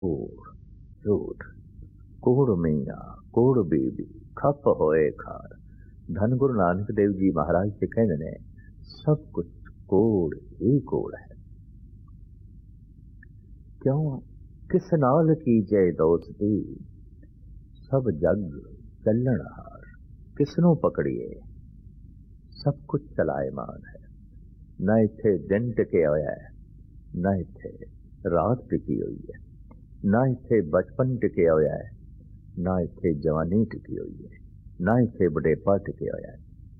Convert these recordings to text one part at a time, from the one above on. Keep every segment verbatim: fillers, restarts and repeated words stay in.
कूड़ झूठ कूड़ मियाँ कूड़ बीबी खप होए खार। धन गुरु नानक देव जी महाराज से कहते ने सब कुछ कूड़ ही कूड़ है। क्यों किस नाल की जय दोस्ती सब जग चलन हार। किसनों पकड़िए सब कुछ चलाएमान है। ना इत्थे दिन टिके होया है, ना इत्थे रात टिकी हुई है, ना इत्थे बचपन टिके होया है, ना इत्थे जवानी टिकी हुई है, ना इत्थे बुढ़ेपा टिके होया है।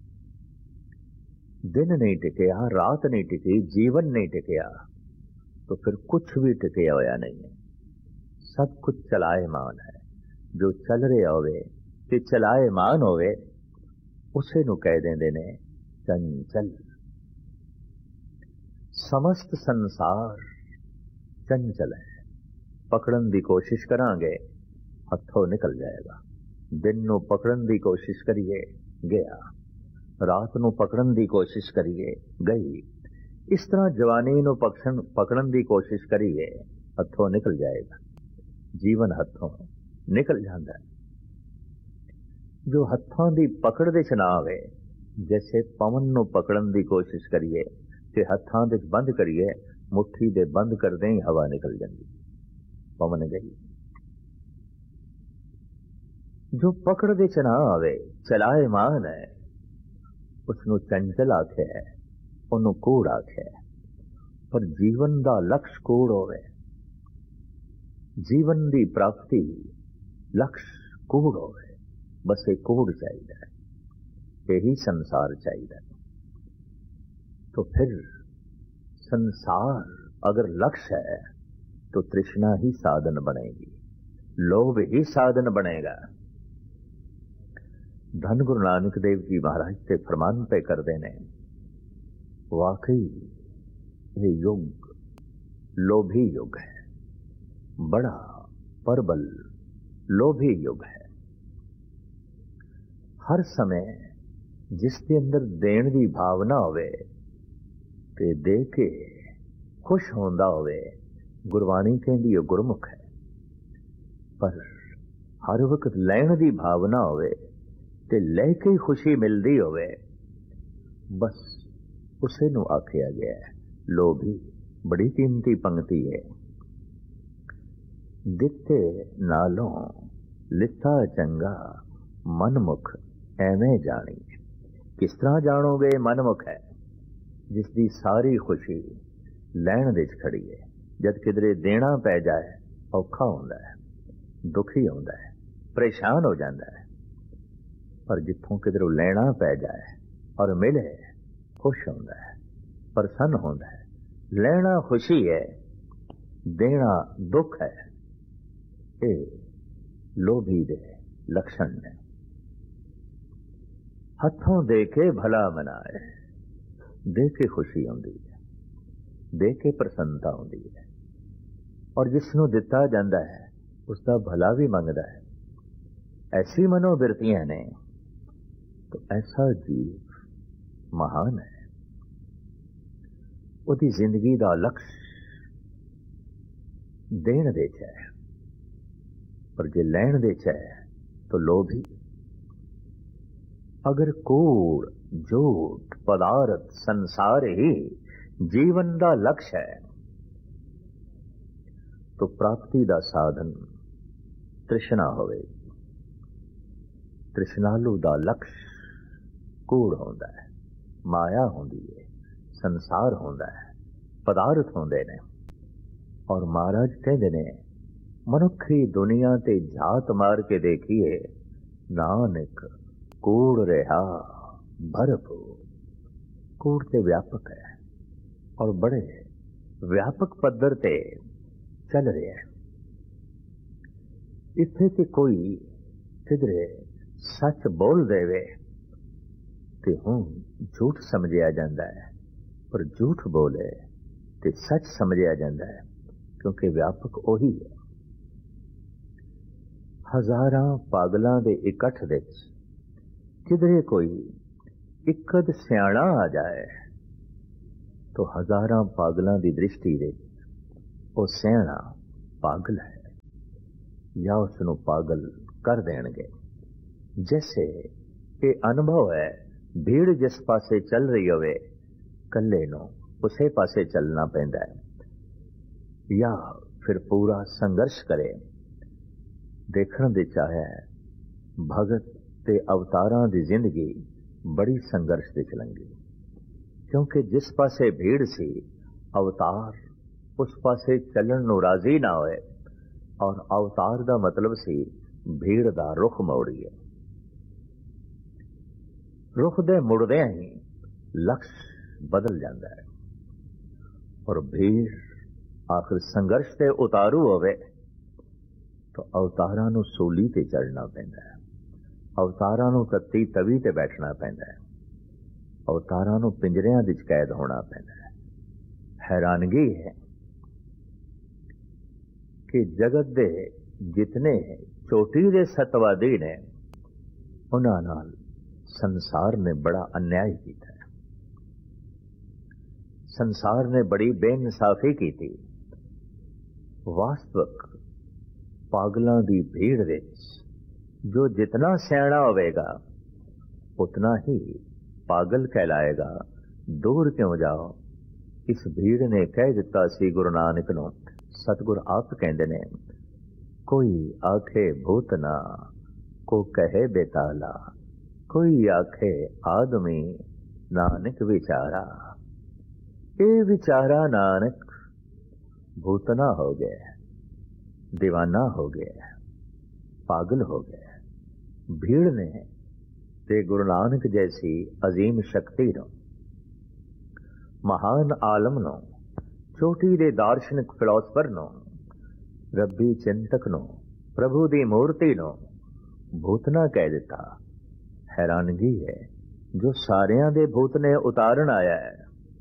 दिन नहीं टिकया, रात नहीं टिकी, जीवन नहीं टिकया, तो फिर कुछ भी टिके होया नहीं है। सब कुछ चलाएमान है। जो चल रहे होवे ते चलाएमान होवे उसे नु कह देंदे ने चंचल। समस्त संसार चंचल है। पकड़न दी कोशिश करांगे हथों निकल जाएगा। दिन नू पकड़न दी कोशिश करिए गया, रात नू पकड़न दी कोशिश करिए गई। इस तरह जवानी नू पकड़न पकड़न दी कोशिश करिए हथों निकल जाएगा। जीवन हथों निकल जाता है। जो हथों दी पकड़ दे च ना आवे, जैसे पवन नू पकड़न दी कोशिश करिए ते हथां दे बंद करिए, मुट्ठी दे बंद कर दें हवा निकल जाती, पवन गई। जो पकड़ दे च ना आवे चलाएमान है, उसनू चंचल आखे है, उन्नू कूड़ आखे है। पर जीवन दा लक्ष्य कूड़ होवे, जीवन दी प्राप्ति लक्ष्य कूड़ होवे। बस एक कूड़ चाहिए, यही संसार चाहिए। तो फिर संसार अगर लक्ष्य है तो तृष्णा ही साधन बनेगी, लोभ ही साधन बनेगा। धन गुरु नानक देव जी महाराज से फरमान पे कर देने, वाकई ये युग लोभी युग है, बड़ा प्रबल लोभी युग है। हर समय जिसके अंदर देण दी भावना होवे ते दे के खुश होंदा होवे, गुरबाणी कहंदी है गुरमुख है। पर हर वक्त लैण दी भावना होवे ते लेके ही खुशी मिलदी होवे, बस उसे नू आखिया गया है लोभी। बड़ी कीमती पंक्ति है। दिते नालों लिता चंगा मनमुख एवें जानी। किस तरह जानोगे मनमुख है? जिसकी सारी खुशी लैण दे खड़ी है। जद किधरे देना पै जाए औखा होंदा है, दुखी होंदा है, परेशान हो जाता है। पर जिथों किधरों लेना पै जाए और मिले खुश होंदा है, प्रसन्न होंदा है। लेना खुशी है, देना दुख है। ये लोभी दे लक्षण ने। हथों दे के भला मनाए, दे के खुशी आउंदी है, दे के प्रसन्नता आउंदी है। और जिसनों दिता जाता है उसका भला भी मंगदा है। ऐसी मनोवृत्तियां ने तो ऐसा जीव महान है। उसकी जिंदगी का लक्ष्य देण दे च है, पर जे लैण दे च है तो लोभी। अगर कूड़ झूठ पदार्थ संसार ही जीवन का लक्ष्य है तो प्राप्ति का साधन तृष्णा होवेगी। तृष्णालु का लक्ष्य कूड़ होंदा है, माया होंदी है, संसार होंदा है, पदार्थ होंदे ने। और महाराज कहते ने मनुखी दुनिया ते झात मार के देखिए, नानक कूड़ रहा भरपूर। कूड़ ते व्यापक है और बड़े व्यापक पद्धर ते चल रहे हैं। इत्थे ते कोई किधरे सच बोल देवे ते हूं झूठ समझिया जाता है, पर झूठ बोले ते सच समझिया जाता है, क्योंकि व्यापक ओही है। हजारां पागलों के इकट्ठ विच किधरे कोई इकद सियाणा आ जाए तो हजारां पागलों की दृष्टि विच वो सियाणा पागल है। ਜਾਂ ਉਸ ਨੂੰ ਪਾਗਲ ਕਰ ਦੇਣਗੇ। जैसे ये अनुभव है, भीड़ जिस पासे चल रही होवे कल्ले नो उसे पासे चलना पैंदा है, या फिर पूरा संघर्ष करे। देखण दे चाहे भगत ते अवतारां दी जिंदगी बड़ी संघर्ष दी चलंगी, क्योंकि जिस पासे भीड़ सी अवतार उस पासे चलन नूं राजी ना होए, और अवतार दा मतलब सी भीड़ दा रुख मोड़ीए। रुख दे मुड़दे ही लक्ष्य बदल जाता है, और भीड़ आखिर संघर्ष से उतारू होवे तो अवतारां नूं सूली ते चढ़ना पैंदा है, अवतारां नूं तत्ती तवी ते बैठना पैंदा है, अवतारां नूं पिंजरियां विच कैद होना पैंदा है। हैरानगी है कि जगत दे जितने चोटी दे सतवादी ने उन्हां नाल संसार ने बड़ा अन्याय किया है, संसार ने बड़ी बेइंसाफी की थी। वास्तविक पागलों की भीड़ विच जो जितना सियाणा होवेगा उतना ही पागल कहलाएगा। दूर क्यों जाओ, इस भीड़ ने कह दिता सी गुरु नानक नूं। सतगुर आप कहंदे ने, कोई आखे भूत ना को कहे बेताला, कोई आखे आदमी नानक विचारा। ये विचारा नानक भूतना हो गया, दीवाना हो गया, पागल हो गया। भीड़ ने ते गुरु नानक जैसी अजीम शक्ति नो, महान आलम नो, चोटी दे दार्शनिक फिलोसफर नो, रब्बी चिंतक नो, प्रभु दी मूर्ति नो भूतना कह दिता। हैरानगी है जो सारियां दे भूत ने उतारन आया है,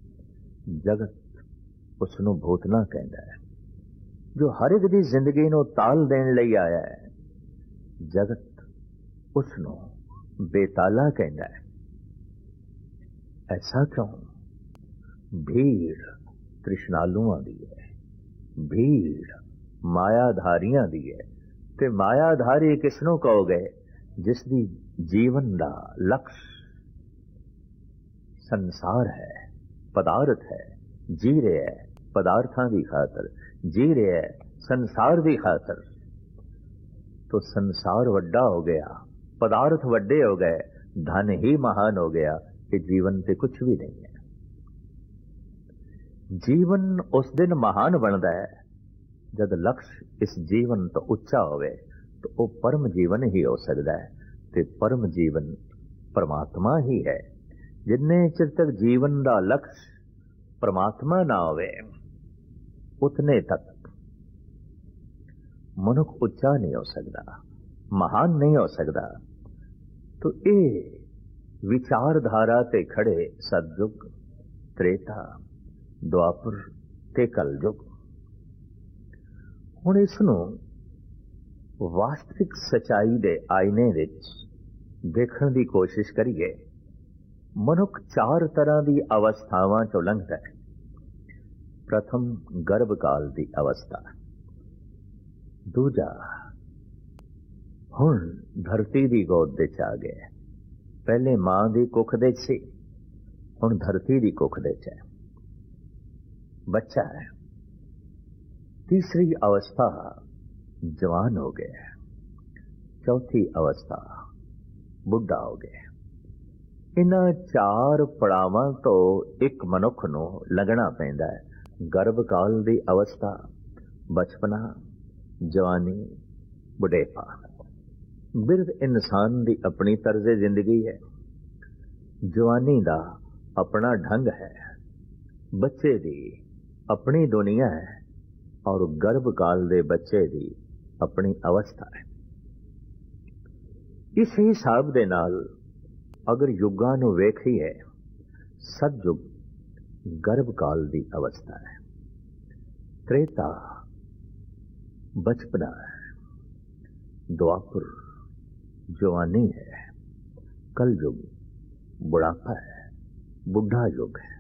जगत उसनों भूतना कहता है। जो हर एक दी जिंदगी नूं ताल देण लई आया है, जगत उसनों बेताला कहता है। ऐसा क्यों? भीड़ तृष्णालुआं दी है, भीड़ मायाधारियां दी है। ते मायाधारी किसनों कहोगे? जिसदी जीवन दा लक्ष्य संसार है, पदार्थ है, जी रहे है पदार्थां दी खातर, जी रहे है संसार दी खातर। तो संसार वड्डा हो गया, पदार्थ वड्डे हो गए, धन ही महान हो गया कि जीवन से कुछ भी नहीं है। जीवन उस दिन महान बनता है जब लक्ष्य इस जीवन तो उच्चा होवे, तो वो परम जीवन ही हो सकता है। ते परम जीवन परमात्मा ही है। जिन्ने चिर तक जीवन का लक्ष्य परमात्मा ना होवे, उतने तक मनुख उच्चा नहीं हो सकता, महान नहीं हो सकता। तो ये विचारधारा ते खड़े सतयुग, त्रेता, द्वापर ते कलयुग। हुण इसनूं वास्तविक सच्चाई दे आईने विच देखण दी कोशिश करिए। मनुख चार तरह की अवस्थावां चों लंघदा है। प्रथम गर्भकाल की अवस्था, दूजा हुण धरती की गोद विच आ गए। पहले मां की कुख दे सी, हुण धरती की कुख दे है, बच्चा है। तीसरी अवस्था जवान हो गया, चौथी अवस्था बुढ़ा हो गया। इन्हां चार पड़ावां तो एक मनुख नूं लंघना पैंदा है। गर्भकाल की अवस्था, बचपना, जवानी, बुढ़ेपा। बिरध इंसान की अपनी तर्ज जिंदगी है, जवानी का अपना ढंग है, बच्चे की अपनी दुनिया है, और गर्भकाल के बच्चे की अपनी अवस्था है। इस हिसाब दे नाल अगर युगां नूं वेखीए, सतयुग गर्भकाल की अवस्था है, त्रेता बचपना है, द्वापर जवानी है, कलयुग बुढ़ापा है, बुढ़ा युग है।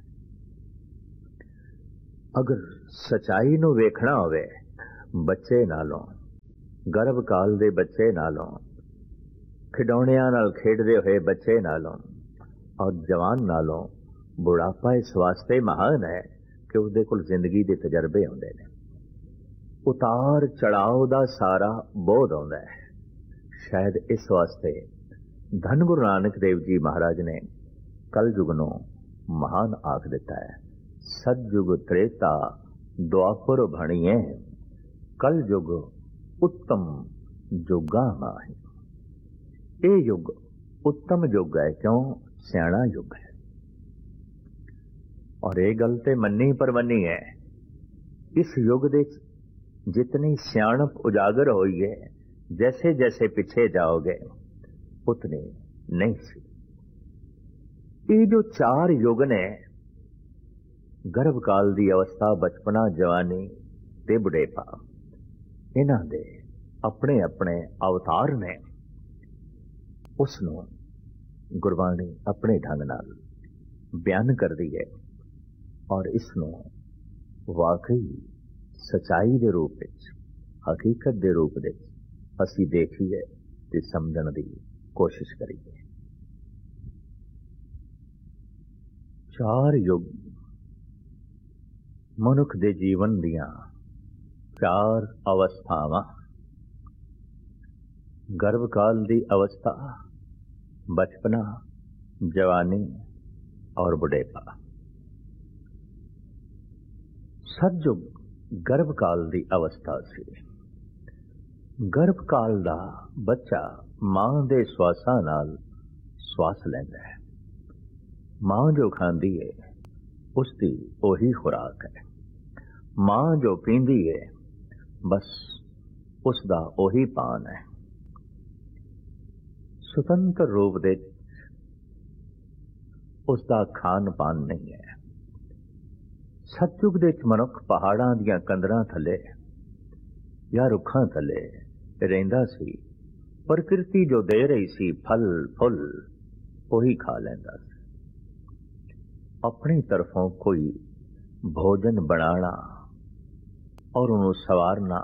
अगर सच्चाई नूं वेखना होवे, बच्चे नालों ਗਰਭ ਕਾਲ ਦੇ ਬੱਚੇ ਨਾਲੋਂ, ਖਿਡੌਣਿਆਂ ਨਾਲ ਖੇਡਦੇ ਹੋਏ ਬੱਚੇ ਨਾਲੋਂ ਔਰ ਜਵਾਨ ਨਾਲੋਂ ਬੁਢਾਪਾ ਇਸ ਵਾਸਤੇ ਮਹਾਨ ਹੈ ਕਿ ਉਹਦੇ ਕੋਲ ਜ਼ਿੰਦਗੀ ਦੇ ਤਜਰਬੇ ਆਉਂਦੇ ਨੇ, ਉਤਾਰ ਚੜਾਓ ਦਾ ਸਾਰਾ ਬੋਧ ਆਉਂਦਾ ਹੈ। ਸ਼ਾਇਦ ਇਸ ਵਾਸਤੇ ਧੰਨ ਗੁਰੂ ਨਾਨਕ ਦੇਵ ਜੀ ਮਹਾਰਾਜ ਨੇ ਕਲਯੁਗ ਨੂੰ ਮਹਾਨ ਆਖ ਦਿੱਤਾ ਹੈ। ਸਤਯੁਗ ਤ੍ਰੇਤਾ ਦੁਆਪਰ ਭਣੀਏ, ਕਲਯੁਗ ਉੱਤਮ ਜੁਗਾ ਮਾਹੀ। ਇਹ ਯੁੱਗ ਉੱਤਮ ਯੁੱਗ ਹੈ, ਕਿਉਂ? ਸਿਆਣਾ ਯੁੱਗ ਹੈ। ਔਰ ਇਹ ਗੱਲ ਤੇ ਮੰਨੀ ਪਰਵੰਨੀ ਹੈ, ਇਸ ਯੁੱਗ ਦੇ ਜਿਤਨੀ ਸਿਆਣਪ ਉਜਾਗਰ ਹੋਈ ਹੈ, जैसे जैसे पीछे जाओगे उतने नहीं सी। ये जो चार युग ने, गर्भ काल दी अवस्था, बचपना, जवानी ते बुढ़ेपा, इन्हां दे अपने अपने अवतार ने। उसनों गुरबाणी अपने ढंग नाल बयान कर दी है और इसनों वाकई सच्चाई दे रूप विच, हकीकत दे रूप विच ਅਸੀਂ ਦੇਖੀਏ ਤੇ ਸਮਝਣ ਦੀ ਕੋਸ਼ਿਸ਼ ਕਰੀਏ। ਚਾਰ ਯੁੱਗ ਮਨੁੱਖ ਦੇ ਜੀਵਨ ਦੀਆਂ ਚਾਰ ਅਵਸਥਾਵਾਂ। ਗਰਭ ਕਾਲ ਦੀ ਅਵਸਥਾ, ਬਚਪਨਾ, ਜਵਾਨੀ ਔਰ ਬੁਢੇਪਾ। ਸਤਯੁਗ ਗਰਭ ਕਾਲ ਦੀ ਅਵਸਥਾ ਸੀ। ਗਰਭ ਕਾਲ ਦਾ ਬੱਚਾ ਮਾਂ ਦੇ ਸਵਾਸਾਂ ਨਾਲ ਸਵਾਸ ਲੈਂਦਾ ਹੈ। ਮਾਂ ਜੋ ਖਾਂਦੀ ਹੈ ਉਸਦੀ ਉਹੀ ਖੁਰਾਕ ਹੈ। ਮਾਂ ਜੋ ਪੀਂਦੀ ਹੈ ਬਸ ਉਸਦਾ ਉਹੀ ਪਾਨ ਹੈ। ਸੁਤੰਤਰ ਰੂਪ ਦੇ ਉਸਦਾ ਖਾਣ ਪਾਨ ਨਹੀਂ ਹੈ। ਸਤਯੁਗ ਦੇ ਮਨੁੱਖ ਪਹਾੜਾਂ ਦੀਆਂ ਕੰਦਰਾਂ ਥੱਲੇ ਜਾਂ ਰੁੱਖਾਂ ਥੱਲੇ ਰਹਿੰਦਾ ਸੀ। ਪ੍ਰਕਿਰਤੀ ਜੋ ਦੇ ਰਹੀ ਸੀ ਫਲ ਫੁੱਲ ਉਹੀ ਖਾ ਲੈਂਦਾ ਸੀ। ਆਪਣੀ ਤਰਫੋਂ ਕੋਈ ਭੋਜਨ ਬਣਾਉਣਾ ਔਰ ਉਹਨੂੰ ਸਵਾਰਨਾ,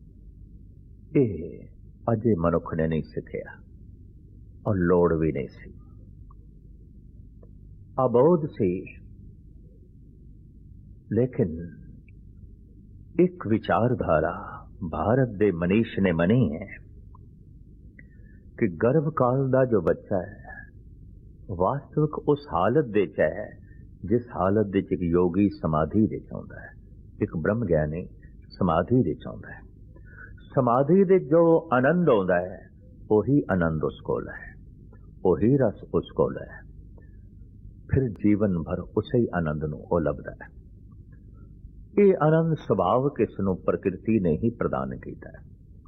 ਇਹ ਅਜੇ ਮਨੁੱਖ ਨੇ ਨਹੀਂ ਸਿੱਖਿਆ ਔਰ ਲੋੜ ਵੀ ਨਹੀਂ ਸੀ। ਅਬੋਧ ਸੀ। ਲੇਕਿਨ ਇੱਕ ਵਿਚਾਰਧਾਰਾ भारत दे मनीष ने मनी है कि गर्भ काल का जो बच्चा है वास्तविक उस हालत दे च है जिस हालत दे च एक योगी समाधि दे चाहता है, एक ब्रह्म ज्ञानी समाधि दे चाहता है। समाधि दे जो आनंद आता है वही आनंद उस कोल है, वही रस उस कोल है। फिर जीवन भर उसे ही आनंद नूं ओ लभदा है। ਇਹ ਆਨੰਦ ਸੁਭਾਵ ਕਿਸ ਨੂੰ ਪ੍ਰਕਿਰਤੀ ਨੇ ਹੀ ਪ੍ਰਦਾਨ ਕੀਤਾ ਹੈ।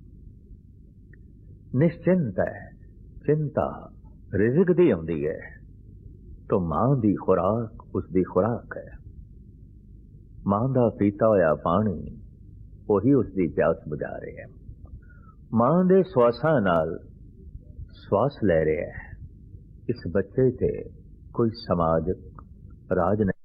ਨਿਸ਼ਚਿੰਤ ਹੈ, ਚਿੰਤਾ ਰਿਜ਼ਕ ਦੀ ਆਉਂਦੀ ਹੈ ਤਾਂ ਮਾਂ ਦੀ ਖੁਰਾਕ ਉਸਦੀ ਖੁਰਾਕ ਹੈ। ਮਾਂ ਦਾ ਪੀਤਾ ਹੋਇਆ ਪਾਣੀ ਉਹੀ ਉਸਦੀ ਪਿਆਸ ਬੁਝਾ ਰਿਹਾ ਹੈ। ਮਾਂ ਦੇ ਸਵਾਸਾਂ ਨਾਲ ਸਵਾਸ ਲੈ ਰਿਹਾ ਹੈ। ਇਸ ਬੱਚੇ ਤੇ ਕੋਈ ਸਮਾਜਿਕ ਰਾਜ ਨਹੀਂ।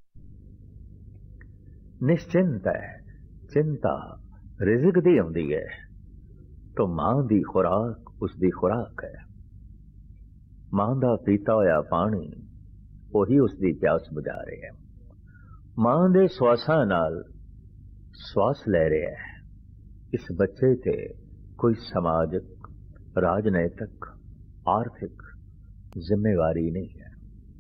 ਨਿਸ਼ਚਿੰਤ ਹੈ, ਚਿੰਤਾ ਰਿਜ਼ਕ ਦੀ ਆਉਂਦੀ ਹੈ ਤਾਂ ਮਾਂ ਦੀ ਖੁਰਾਕ ਉਸਦੀ ਖੁਰਾਕ ਹੈ। ਮਾਂ ਦਾ ਪੀਤਾ ਹੋਇਆ ਪਾਣੀ ਉਹੀ ਉਸਦੀ ਪਿਆਸ ਬੁਝਾ ਰਿਹਾ ਹੈ। ਮਾਂ ਦੇ ਸਵਾਸਾਂ ਨਾਲ ਸਵਾਸ ਲੈ ਰਿਹਾ ਹੈ। ਇਸ ਬੱਚੇ ਤੇ ਕੋਈ ਸਮਾਜਿਕ, ਰਾਜਨੀਤਿਕ, ਆਰਥਿਕ ਜ਼ਿੰਮੇਵਾਰੀ ਨਹੀਂ ਹੈ।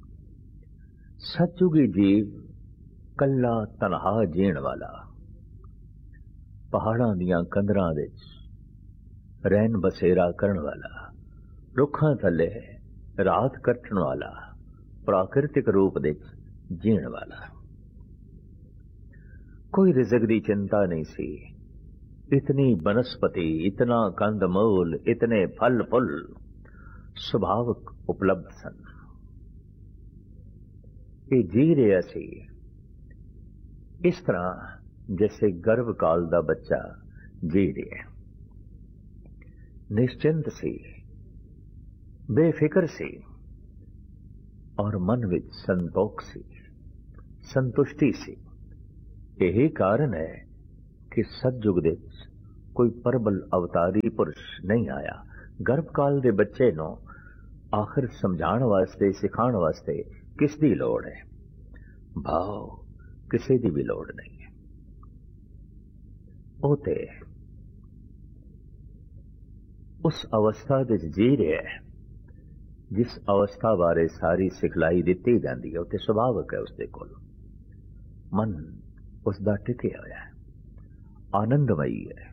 ਸਤਯੁਗੀ ਜੀਵ ਕੱਲਾ ਤਨਹਾ ਜੀਣ ਵਾਲਾ, ਪਹਾੜਾਂ ਦੀਆਂ ਕੰਦਰਾਂ ਵਿੱਚ ਰਹਿਣ ਬਸੇਰਾ ਕਰਨ ਵਾਲਾ, ਰੁੱਖਾਂ ਥੱਲੇ ਰਾਤ ਕੱਟਣ ਵਾਲਾ, ਪ੍ਰਾਕਿਰਤਿਕ ਰੂਪ ਵਿੱਚ ਜੀਣ ਵਾਲਾ। ਕੋਈ ਰਿਜ਼ਕ ਦੀ ਚਿੰਤਾ ਨਹੀਂ ਸੀ। ਇਤਨੀ ਬਨਸਪਤੀ, ਇਤਨਾ ਕੰਦ ਮੂਲ, ਇਤਨੇ ਫਲ ਫੁੱਲ ਸੁਭਾਵਕ ਉਪਲਬਧ ਸਨ। ਇਹ ਜੀ ਰਿਹਾ ਸੀ इस तरह जैसे गर्भ काल का बच्चा जी रहा है। निश्चिंत सी, बेफिक्र सी और मन विच संतोख सी, संतुष्टि सी। यही कारण है कि सतयुग दे कोई प्रबल अवतारी पुरुष नहीं आया। गर्भकाल के बच्चे नूं आखिर समझाण वास्ते सिखाण वास्ते किस दी लोड़ है? भाव किसी दी भी लोड़ नहीं है। ਉਹ ਤੇ उस अवस्था विच जी रहा है जिस अवस्था बारे सारी सिखलाई दी जाती है। उत्ते सुभावक है उसके कोल मन उसका टिके होया है, आनंदमयी है।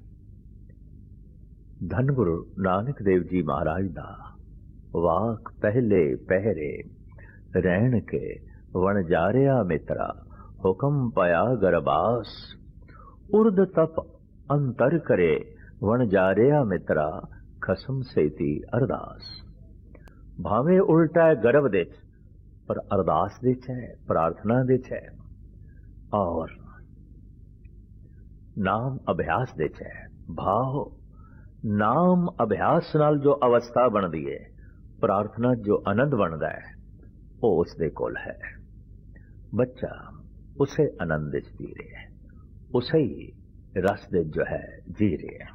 धन गुरु नानक देव जी महाराज दा वाक पहले पहरे रहन के वण जारिया मित्रा हुक्म पाया गरबास उर्द तप अंतर करे वण जारिया मित्रा खसम सेती अरदास। भावे उल्टा है गर्भ दे पर अरदास दे है, प्रार्थना दे है और नाम अभ्यास दे है। भाव नाम अभ्यास नाल जो अवस्था बनती है, प्रार्थना जो आनंद बनता है वो उसके कोल है। बच्चा उसे आनंद विच जी रहा है, उसे ही रस दे जो है जी रहे हैं।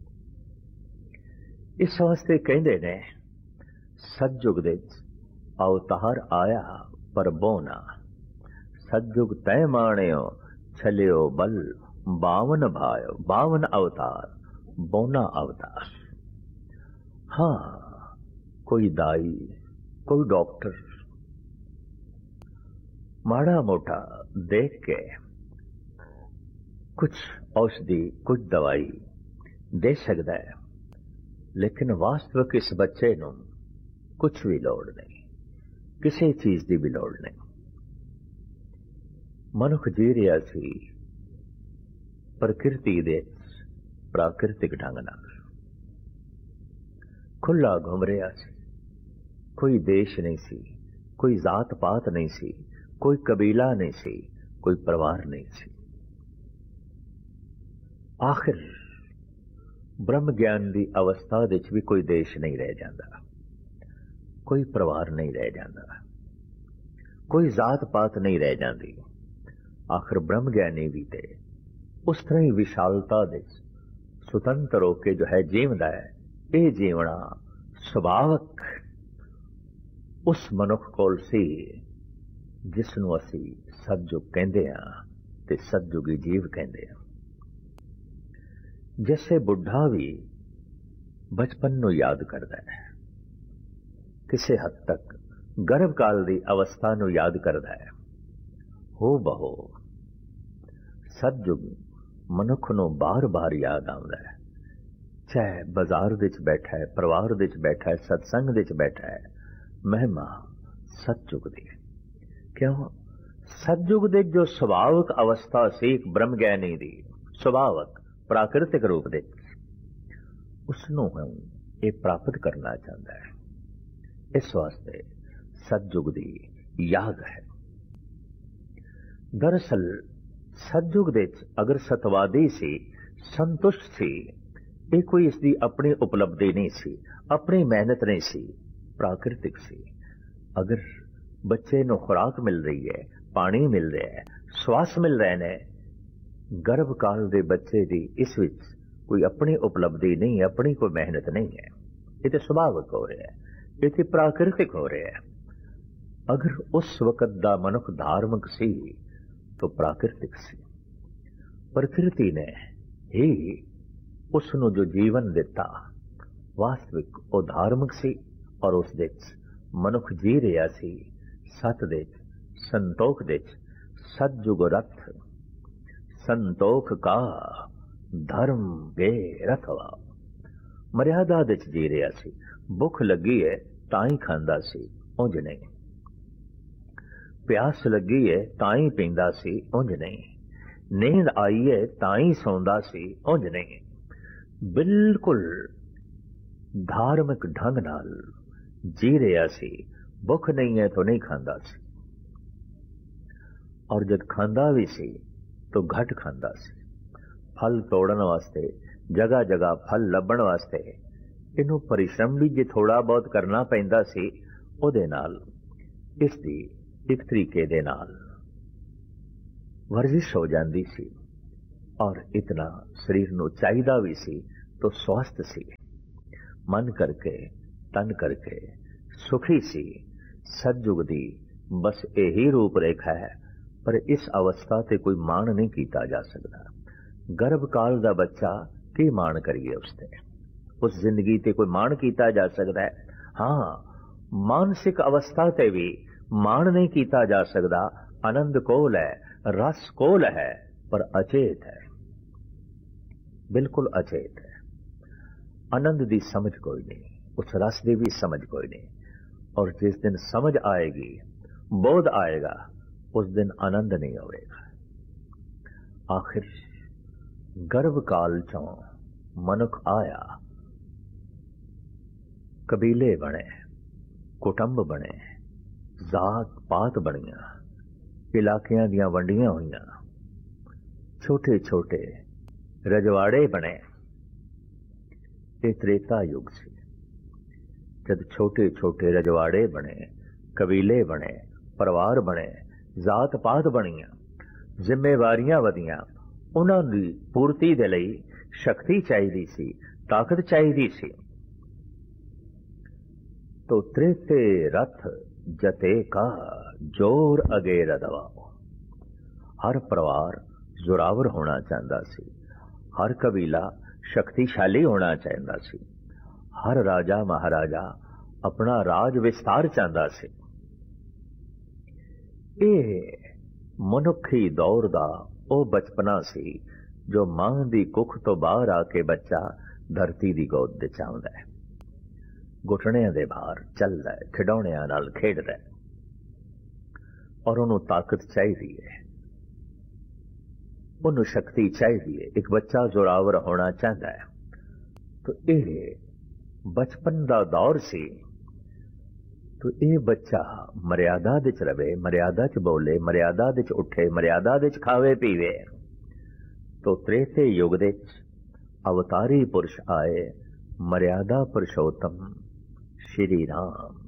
इस वास्ते कहते ने सतयुग दे अवतार आया पर बोना, सतयुग तय माणियो छलियो बल बावन भायो, बावन अवतार बोना अवतार। हाँ, कोई दाई कोई डॉक्टर माड़ा मोटा देख के कुछ औषधि कुछ दवाई दे सकता है, लेकिन वास्तविक इस बच्चे नूं कुछ भी लोड़ नहीं, किसी चीज की भी लोड़ नहीं। मनुख जी रहा सी प्रकृति दे प्राकृतिक ढंग नाल, खुला घूम रहा सी। कोई देश नहीं सी, कोई जात पात नहीं सी, कोई कबीला नहीं सी, कोई परिवार नहीं सी। आखिर ब्रह्म ज्ञान की अवस्था विच भी कोई देश नहीं रह जाता, कोई परिवार नहीं रह जाता, कोई जात पात नहीं रह जाती। आखिर ब्रह्म ज्ञानी भी थे उस तरह ही विशालता दे सुतंत्र होके जो है जीवदा है। ये जीवना सुभावक उस मनुख कोल सी जिसनों असी सतयुग कहते हैं ते सतयुगी जीव कहते हैं। जैसे बुढ़ा भी बचपन नूं याद करता है, किसी हद तक गर्भकाल की अवस्था नूं याद करता है, हो बहो सतयुग मनुख नूं बार बार याद आता है। चाहे बाजार विच बैठा है, परिवार विच बैठा है, सत्संग विच बैठा है, महिमा सतयुग दी। क्यों? सतयुग दे जो सुभावक अवस्था सी एक ब्रह्म ज्ञानी दी सुभावक प्राकृतिक रूप दे उसनों ये प्राप्त करना चाहता है। इस वास्ते सतयुग दी याद है। दरअसल सतयुग दे अगर सतवादी सी संतुष्ट सी, ये कोई इसकी अपनी उपलब्धि नहीं सी, अपनी मेहनत नहीं सी, प्राकृतिक सी। अगर बच्चे नूं खुराक मिल रही है, पानी मिल रहा है, श्वास मिल रहे ने, गर्भकाल के बच्चे की इस विच कोई अपनी उपलब्धि नहीं, अपनी कोई मेहनत नहीं है। ये तो स्वाभाविक हो रहा है, ये तो प्राकृतिक हो रहा है। अगर उस वक्त दा मनुख धार्मिक सी तो प्राकृतिक सी। प्रकृति ने ही उसनों जो जीवन दिता वास्तविक वो धार्मिक सी और उस दे मनुख जी रहा सी सत दे संतोख दे। सतयुग रथ संतोख का धर्म गे रखवा। मर्यादा दे जी रहा सी। भुख लगी है ताई खांदा सी, उंज नहीं। प्यास लगी है ताई पींदा सी, उंज नहीं। नींद आई है ताई सौंदा सी, उंज नहीं। बिल्कुल धार्मिक ढंग नाल जी रहा सी। भुख नहीं है तो नहीं खांदा सी, और जब खांदा भी सी तो घट खांदा सी। फल तोड़न वास्ते, जगह जगह फल लभण वास्ते इनू परिश्रम भी जे थोड़ा बहुत करना पैंदा सी, उहदे नाल इसदी एक तरीके दे नाल वर्जिश हो जाती सी। और इतना शरीर ਨੂੰ ਚਾਹੀਦਾ ਵੀ ਸੀ तो स्वस्थ सी, मन करके तन करके सुखी सी। सतयुग दी बस यही रूप रेखा है, पर इस अवस्था ते कोई मान नहीं किया जा सकता। गर्भ काल दा बच्चा की मान करिए उसते, उस जिंदगी ते कोई मान किया जा सकता है? हाँ, मानसिक अवस्था ते भी मान नहीं किया जा सकता। आनंद कोल है, रस कोल है, पर अचेत है, बिल्कुल अचेत है। आनंद दी समझ कोई नहीं, उस रस दी भी समझ कोई नहीं। और जिस दिन समझ आएगी, बोध आएगा, उस दिन आनंद नहीं होगा। आखिर गर्भ काल चों मनुख आया, कबीले बने, कुटुंब बने, जात पात बनिया, इलाकियां दियां वंडियां हुईयां, छोटे छोटे रजवाड़े बने। ये त्रेता युग से, जब छोटे छोटे रजवाड़े बने, कबीले बने, परिवार बने, जात पात बनिया, जिम्मेवारियां वधियां, उन्हां दी पूर्ति दे लई शक्ति चाहिदी सी, ताकत चाहिदी सी। तो त्रेते रथ जते का जोर अगे रदवाओ। हर परिवार जोरावर होना चाहता सी, हर कबीला शक्तिशाली होना चाहता सी, हर राजा महाराजा अपना राज विस्तार चाहता सी। ये मनुखी दौर दा ओ बचपना सी जो मां दी कुख तो बाहर आके बच्चा धरती दी गोद दे चाहता है, घुटणियां दे बाहर चलदा है, खिडौणियां नाल खेडदा है। और उन्होंने ताकत चाहिए है, उन्होंने शक्ति चाहिए। एक बच्चा जोरावर होना चाहता है। तो यह बचपन का दौर सी, तो यह बच्चा मर्यादा दे च रवे, मर्यादा च बोले, मर्यादा दे च उठे, मर्यादा दे च खावे पीवे। तो त्रेते युग दे अवतारी पुरुष आए, मर्यादा पुरुषोत्तम श्री राम।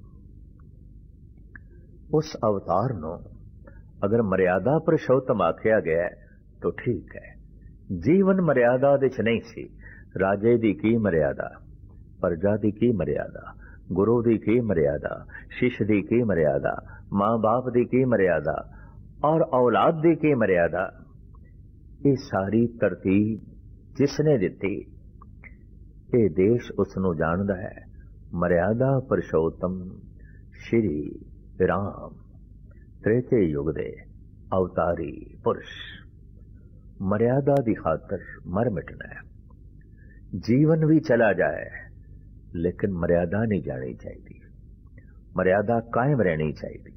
उस अवतार नो अगर मर्यादा पुरुषोत्तम आख्या गया तो ठीक है। जीवन मर्यादा दे च नहीं सी। राजे दी की मर्यादा, प्रजा दी की मर्यादा, गुरु दी की मर्यादा, शिष्य दी की मर्यादा, मां बाप दी की मर्यादा और औलाद दी की मर्यादा, ये सारी तरतीब जिसने दिती, ये देश उसनू जानदा है। मर्यादा पुरुषोत्तम श्री राम, त्रेते युग दे अवतारी पुरुष। मर्यादा दी खातर मर मिटना है। जीवन भी चला जाए लेकिन मर्यादा नहीं जानी चाहिए, मर्यादा कायम रहनी चाहिए।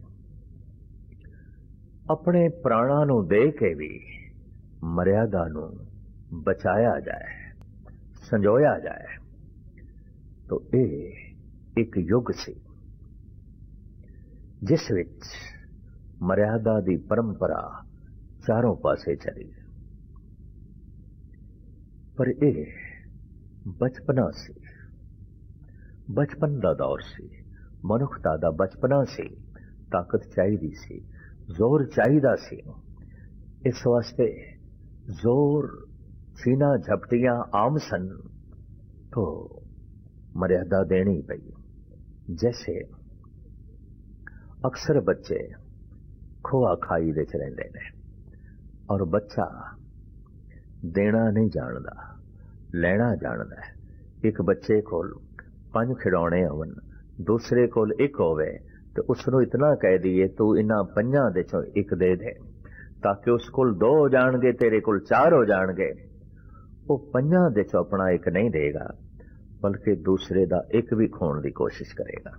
अपने प्राणा नू दे के भी मर्यादा नू बचाया जाए, संजोया जाए। तो ये एक युग सी जिस विच मर्यादा दी परंपरा चारों पासे चली। पर यह बचपना सी, बचपन का दौर सी, मनुखता दा बचपना सी। ताकत चाहिदी सी, जोर चाहिदा सी। इस वास्ते जोर, सीना झपटियां आम सन, तो मर्यादा देनी पई। जैसे अक्सर बच्चे खोआ खाई दे च रहिंदे ने और बच्चा देना नहीं जानदा, लेना जानदा है। एक बच्चे कोल पंज खिडौने होवन, दूसरे कोल एक होवे, तो उसनू इतना कह दिए तू इन्हां पंजां दे चों एक दे दे, ताकि उस कोल दो हो जाणगे, तेरे कोल चार हो जाणगे। वो पंजां दे चों अपना एक नहीं देगा, बल्कि दूसरे दा एक भी खोण दी कोशिश करेगा।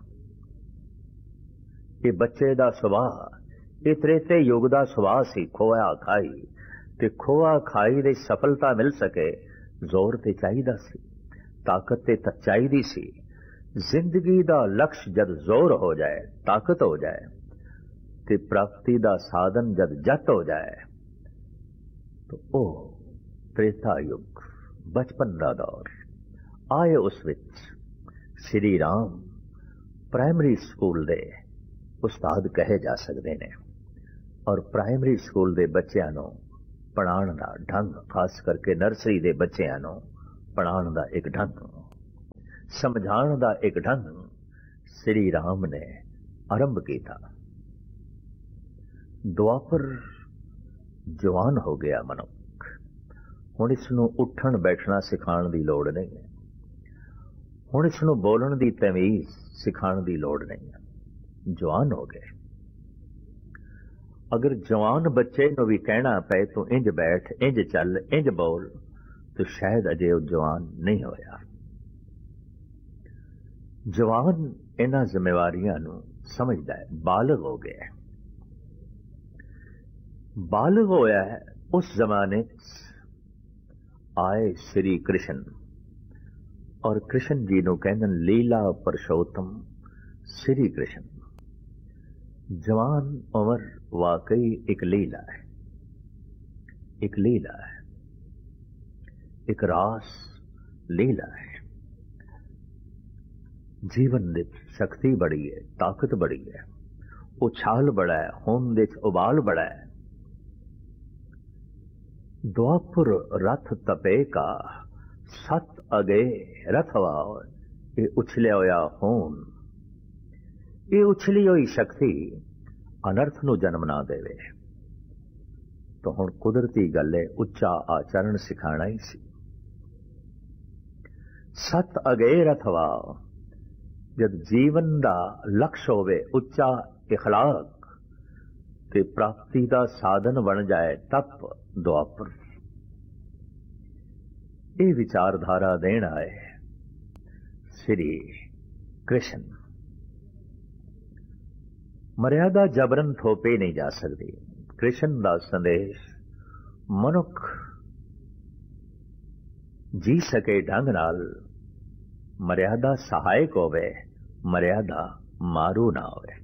ये बच्चे दा सुभाव, ये त्रेते युग दा सुभाव सी। खोआ खाई ते खोआ खाई दे सफलता मिल सके, जोर ते चाहिदा सी, ताकत ते चाहिदी सी। जिंदगी दा लक्ष्य जद जोर हो जाए, ताकत हो जाए, ते प्राप्ति दा साधन जद जत हो जाए, तो ओ त्रेता युग, बचपन दा दौर आए। उस विच श्री राम प्राइमरी स्कूल दे उस्ताद कहे जा सकते हैं, और प्राइमरी स्कूल दे बच्चों नूं पढ़ाण दा ढंग, खास करके नर्सरी दे बच्चियां नूं पढ़ाण दा एक ढंग, समझाण दा एक ढंग श्री राम ने आरंभ किया। द्वापर जवान हो गया मनुख, हुण इसनूं उठण बैठना सिखाण दी लोड़ नहीं है, हुण इसनूं बोलण दी तमीज़ सिखाण दी लोड़ नहीं है, जवान हो गए। अगर जवान बच्चे नूं भी कहना पे तू इंज बैठ, इंज चल, इंज बोल, तो शायद अजे वह जवान नहीं होया। जवान इन्हां जिम्मेवारियां नूं समझदा है, बालग हो गया। बालग होया है उस जमाने आए श्री कृष्ण, और कृष्ण जी नूं कहंदन लीला पुरुषोत्तम श्री कृष्ण। जवान उम्र वाकई एक लीला है, एक लीला है, एक रास लीला है। जीवन दी शक्ति बड़ी है, ताकत बड़ी है, उछाल बड़ा है, होम दे उबाल बड़ा है। द्वापुर रथ तपे का सत अगे रथवा, ये उछलिया होया होन, ये उछली हुई शक्ति अनर्थ नूं जन्म ना देवे। तो हुण कुदरती गल है, उच्चा आचरण सिखाना ही सी। सत अगे रथवा, जब जीवन दा लक्ष्य होवे उच्चा इखलाक ते प्राप्ति दा साधन बन जाए, तप द्वापर। ये विचारधारा देण आए श्री कृष्ण। मर्यादा जबरन थोपे नहीं जा सकती। कृष्ण दा संदेश मनुख जी सके ढंग नाल मर्यादा सहायक होवे, मर्यादा मारू ना होवे।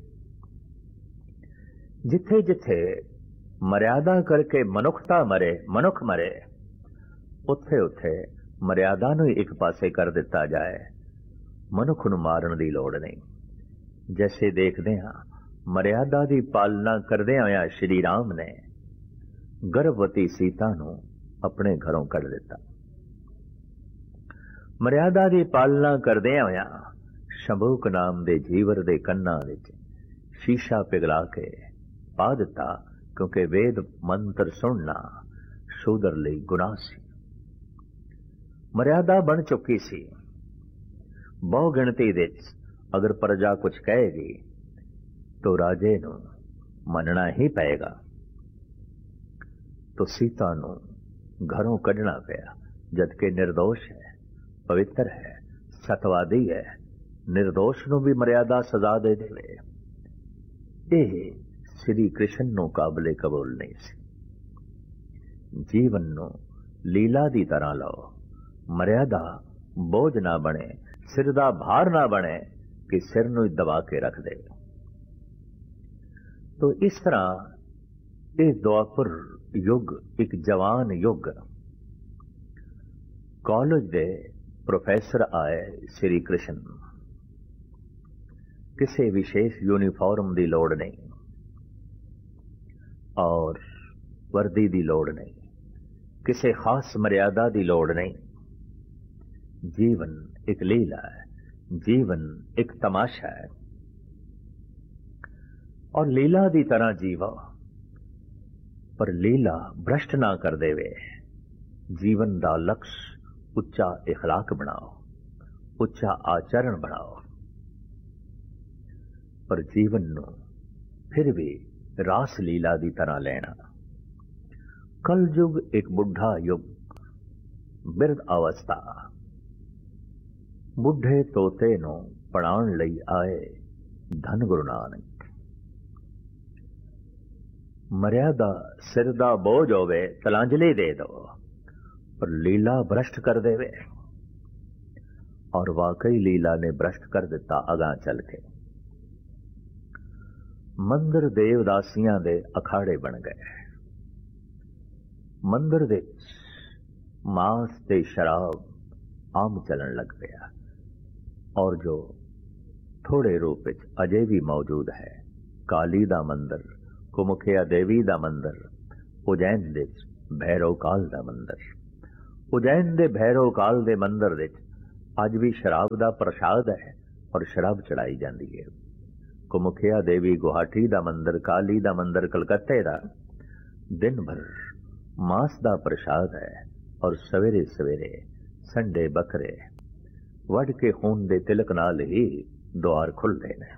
जिथे जिथे मर्यादा करके मनुखता मरे, मनुख मरे, उथे उथे मर्यादा नूं एक पासे कर दिता जाए, मनुख नूं मारन दी लोड़ नहीं। जैसे देखते हैं मर्यादा की पालना करदे होया श्री राम ने गर्भवती सीता नूं अपने घरों कढ़ दिता। मर्यादा की पालना करदे होया शंभूक नाम दे जीवर दे कन्ना विच शीशा पिघला के पा दिता, क्योंकि वेद मंत्र सुनना शूदर लई गुनाह सी। मर्यादा बन चुकी सी। बहु गिणती विच अगर प्रजा कुछ कहेगी तो राजे नूं मनना ही पएगा। तो सीता नूं घरों कढ़ना पया, जबकि निर्दोष है, पवित्र है, सतवादी है, निर्दोष नूं भी मर्यादा सजा दे देवे। यह श्री कृष्ण नूं काबिले कबूल नहीं सी। जीवन नूं लीला दी तरह लो, मर्यादा बोझ ना बने, सिर दा भार ना बने कि सिर नूं दबा के रख दे। तो इस तरह ये द्वापर युग एक जवान युग। कॉलेज दे प्रोफेसर आए श्री कृष्ण, किसी विशेष यूनिफॉर्म की लोड़ नहीं और वर्दी की लोड़ नहीं, किसी खास मर्यादा की लोड़ नहीं। जीवन एक लीला है, जीवन एक तमाशा है, और लीला दी तरह जीवा, पर लीला भ्रष्ट ना कर देवे। जीवन दा लक्ष्य उच्चा इखलाक बनाओ, उच्चा आचरण बनाओ, पर जीवन नू फिर भी रास लीला दी तरह लेना। कल युग एक बुढ़ा युग, बिरध अवस्था। बुढ़े तोते नू पढ़ाउण लई आए धन गुरु नानक। मर्यादा सिर दा बोझ होवे, तलांजलि दे दो, पर लीला भ्रष्ट कर देवे। और वाकई लीला ने भ्रष्ट कर दिता अगां चल के। मंदिर देवदासियां दे अखाड़े बन गए। मंदिर दे मांस ते शराब आम चलन लग गया, और जो थोड़े रूप विच अजे भी मौजूद है, काली दा मंदिर, कुमुखिया देवी दा मंदिर, उज्जैन दे भैरव काल दा मंदिर। उज्जैन दे भैरव काल दे मंदिर विच अज भी शराब दा प्रसाद है और शराब चढ़ाई जाती है। कुमुखिया देवी गुवाहाटी दा मंदिर, काली दा मंदिर कलकत्ते दा दिन भर मांस दा प्रसाद है और सवेरे सवेरे संडे बकरे वड़ के खून दे तिलक नाल ही द्वार खुलते हैं।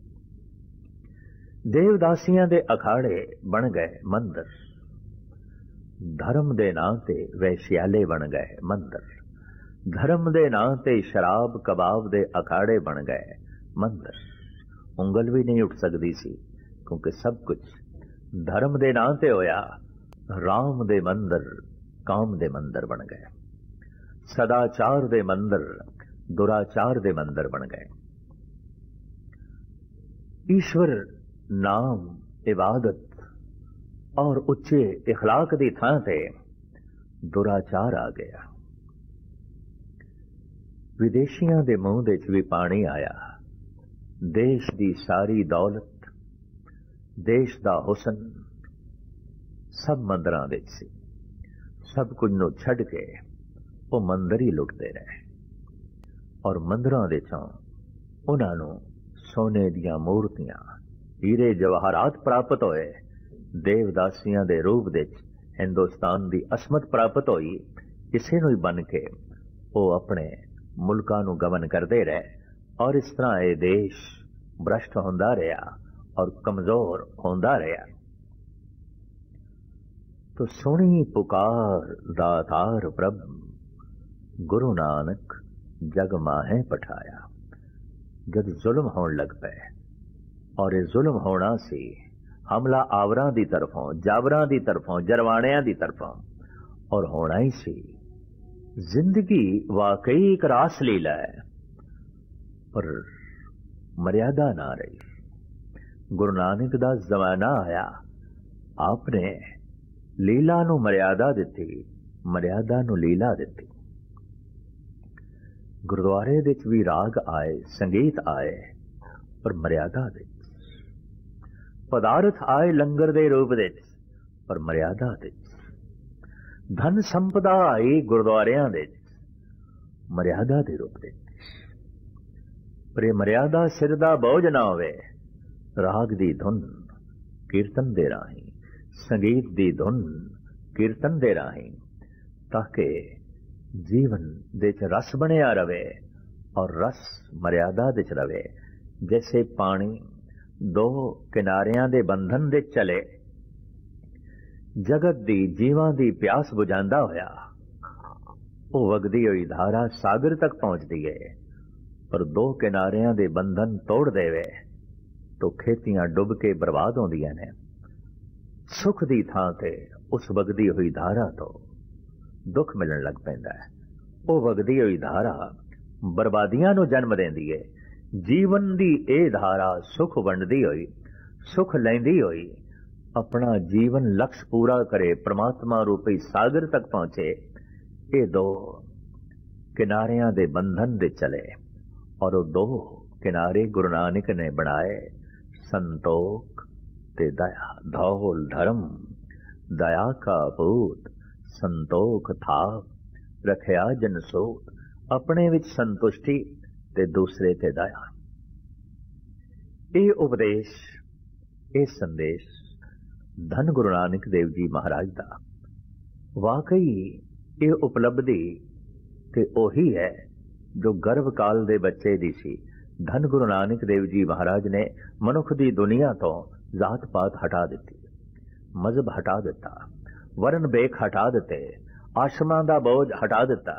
देवदासियां दे अखाड़े बन गए मंदिर, धर्म दे नां ते वैश्याले बन गए मंदिर, धर्म दे नां ते शराब कबाब दे अखाड़े बन गए मंदिर। उंगल भी नहीं उठ सकती सी क्योंकि सब कुछ धर्म दे नां ते होया। राम दे मंदिर काम दे मंदिर बन गए, सदाचार दे मंदिर दुराचार दे मंदिर बन गए। ईश्वर नाम इबादत और उच्चे इखलाक दी थां ते दुराचार आ गया। विदेशियां दे मुंह दे च भी पानी आया। देश दी सारी दौलत, देश दा हुसन सब मंदिरां दे सी। सब कुछ नूं छड्ड के वो मंदिर ही लुटते रहे और मंदिरां दे चों उन्हां नूं सोने दियां मूर्तियां, हीरे जवाहरात प्राप्त होए। देवदासियां दे रूप दे हिंदुस्तान दी असमत प्राप्त होई। इसे नूं ही बन के वो अपने मुल्कां नूं गमन करते रहे और इस तरह ये देश भ्रष्ट होंदा रहा और कमजोर होंदा रहा। तो सुनी पुकार दातार प्रभ, गुरु नानक जग माहे पठाया। जद जुल्म होने लग पे और ये जुल्म होना सी हमला आवरां दी तरफों, जाबरां दी तरफों, जरवाणियां दी तरफों और होना ही सी। जिंदगी वाकई एक रास लीला है पर मर्यादा ना रही। गुरु नानक दा जमाना आया, आपने लीला नू मर्यादा दिती, मर्यादा नू लीला दिती। गुरुद्वारे दे च भी राग आए, संगीत आए पर मर्यादा दे। पदार्थ आए लंगर दे रूप दे पर मर्यादा दे। धन संपदा आई गुरुद्वारियां दे मर्यादा दे रूप दे। पर ये मर्यादा सिर दा बोझ ना होवे। राग दी धुन कीर्तन दे राही, संगीत दी धुन कीर्तन दे राही, ताकि जीवन दे च रस बनिया रवे और रस मर्यादा दे च रवे। जैसे पानी दो किनारियां दे बंधन दे चले, जगत दी जीवां दी प्यास बुझांदा होया वो वगदी हुई धारा सागर तक पहुंचती है। पर दो किनारियां दे बंधन तोड़ देवे तो खेतियां डुब के बर्बाद होंदियां ने। सुख दी थां ते उस वगदी हुई धारा तो दुख मिलन लग पैंदा है। वो वगदी हुई धारा बर्बादियां नूं जन्म देंदी है। जीवन दी ए धारा सुख वंडदी हुई, सुख लैंदी हुई अपना जीवन लक्ष्य पूरा करे, परमात्मा रूपी सागर तक पहुंचे। ये दो किनारियां दे बंधन दे चले और वो दो किनारे गुरु नानक ने बनाए, संतोख ते दया। धौल धर्म दया का पूत, संतोख था रखया जन सोत। अपने विच संतुष्टि ते दूसरे ते दया। ये उपदेश, ये संदेश धन गुरु नानक देव जी महाराज दा वाकई ये उपलब्धि ते ओही है जो गर्भ काल दे बच्चे दी सी। धन गुरु नानक देव जी महाराज ने मनुख दी दुनिया तो जात पात हटा दी, मजहब हटा दिता, वर्ण बेख हटा दिते, आश्रमां दा बोझ हटा दिता,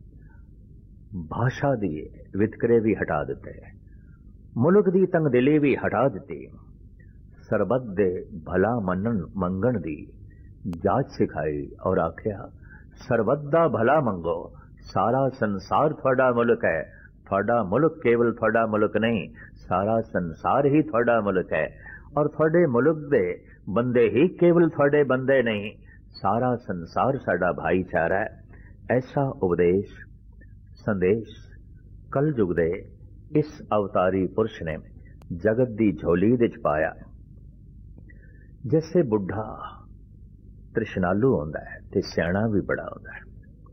भाषा दी वितकरे भी हटा दिते, मुल्क दी तंगदिली भी हटा दिती। सरबत दे भला मनन मंगण दी जाच सिखाई और आख्या सरबत दा भला मंगो। सारा संसार थोड़ा मुल्क है, थोड़ा मुल्क केवल थोड़ा मुल्क नहीं, सारा संसार ही थोड़ा मुल्क है। और थोड़े मुल्क दे बंदे ही केवल थोड़े बंदे नहीं, सारा संसार साडा भाईचारा है। ऐसा उपदेश संदेश कल युग दे इस अवतारी पुरुष ने जगत दी झोली दे च पाया। जैसे बुढ़ा ਤ੍ਰਿਸ਼ਨਾਲੂ ਹੁੰਦਾ ਹੈ ਤੇ ਸਿਆਣਾ ਵੀ ਬੜਾ ਹੁੰਦਾ ਹੈ।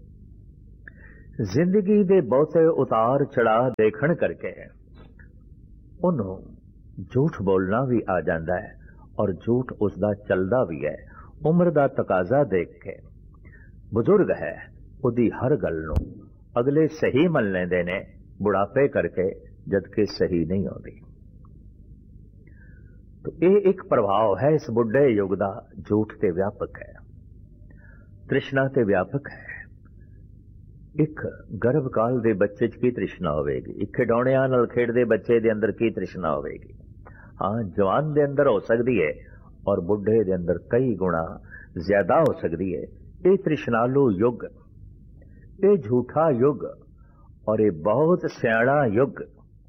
ਜ਼ਿੰਦਗੀ ਦੇ ਬਹੁਤੇ ਉਤਾਰ ਚੜਾਅ ਦੇਖਣ ਕਰਕੇ ਉਹਨੂੰ ਝੂਠ ਬੋਲਣਾ ਵੀ ਆ ਜਾਂਦਾ ਹੈ, ਔਰ ਝੂਠ ਉਸਦਾ ਚੱਲਦਾ ਵੀ ਹੈ। ਉਮਰ ਦਾ ਤਕਾਜ਼ਾ ਦੇਖ ਕੇ ਬਜ਼ੁਰਗ ਹੈ, ਉਹਦੀ ਹਰ ਗੱਲ ਨੂੰ ਅਗਲੇ ਸਹੀ ਮੰਨ ਲੈਂਦੇ ਨੇ ਬੁਢਾਪੇ ਕਰਕੇ, ਜਦਕਿ ਸਹੀ ਨਹੀਂ ਆਉਂਦੀ। तो ये एक प्रभाव है इस बुढ़े युग का, झूठ ते व्यापक है, तृष्णा ते व्यापक है। एक गर्भ काल दे बच्चे च की तृष्णा होगी, एक खिडौणियां नाल खेडदे बच्चे दे अंदर की तृष्णा होगी। हाँ, जवान दे अंदर हो सकती है और बुढ़े दे अंदर कई गुणा ज्यादा हो सकती है। ये तृष्णालु युग, ये झूठा युग और ये बहुत सियाणा युग,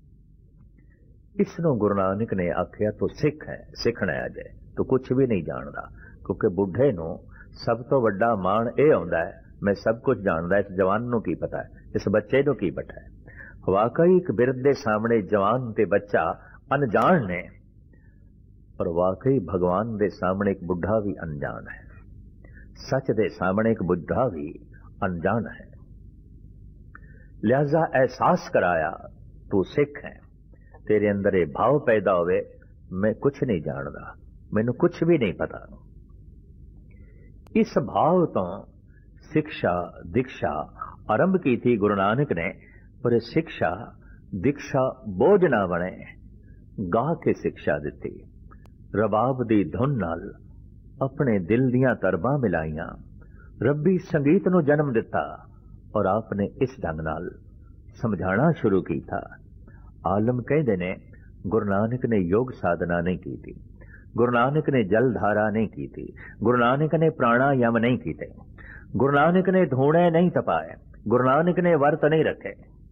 इसनों गुरु नानक ने आख्या तो सिख है, सिखना है अजे तो कुछ भी नहीं जानता। क्योंकि बुढ़े नूं सब तो वड्डा मान यह आउंदा है, मैं सब कुछ जानता, इस जवान नूं की पता है, इस बच्चे नूं की पता है। वाकई एक बिरध दे सामने जवान ते बच्चा अनजान ने, पर वाकई भगवान दे सामने एक बुढ़ा भी अनजान है, सच दे सामने एक बुढ़ा भी अनजान है। लिहाजा एहसास कराया तू सिख है, तेरे अंदर ये भाव पैदा होवे मैं कुछ नहीं जानता, मैनू कुछ भी नहीं पता। इस भाव तो शिक्षा दीक्षा आरंभ की थी गुरु नानक ने, पर शिक्षा दीक्षा बोझ ना बने, गा के शिक्षा दी। रबाब दी धुन नाल अपने दिल दियां तरबां मिलाइयां, रब्बी संगीत नू जन्म दिता और आपने इस ढंग नाल समझाना शुरू किया। आलम कहते ने गुरु नानक ने योग साधना नहीं की थी, गुरु नानक ने जल धारा नहीं की थी, गुरु नानक ने प्राणायाम नहीं किए, गुरु नानक ने धूणे नहीं तपाए, गुरु नानक ने वर्त नहीं रखे।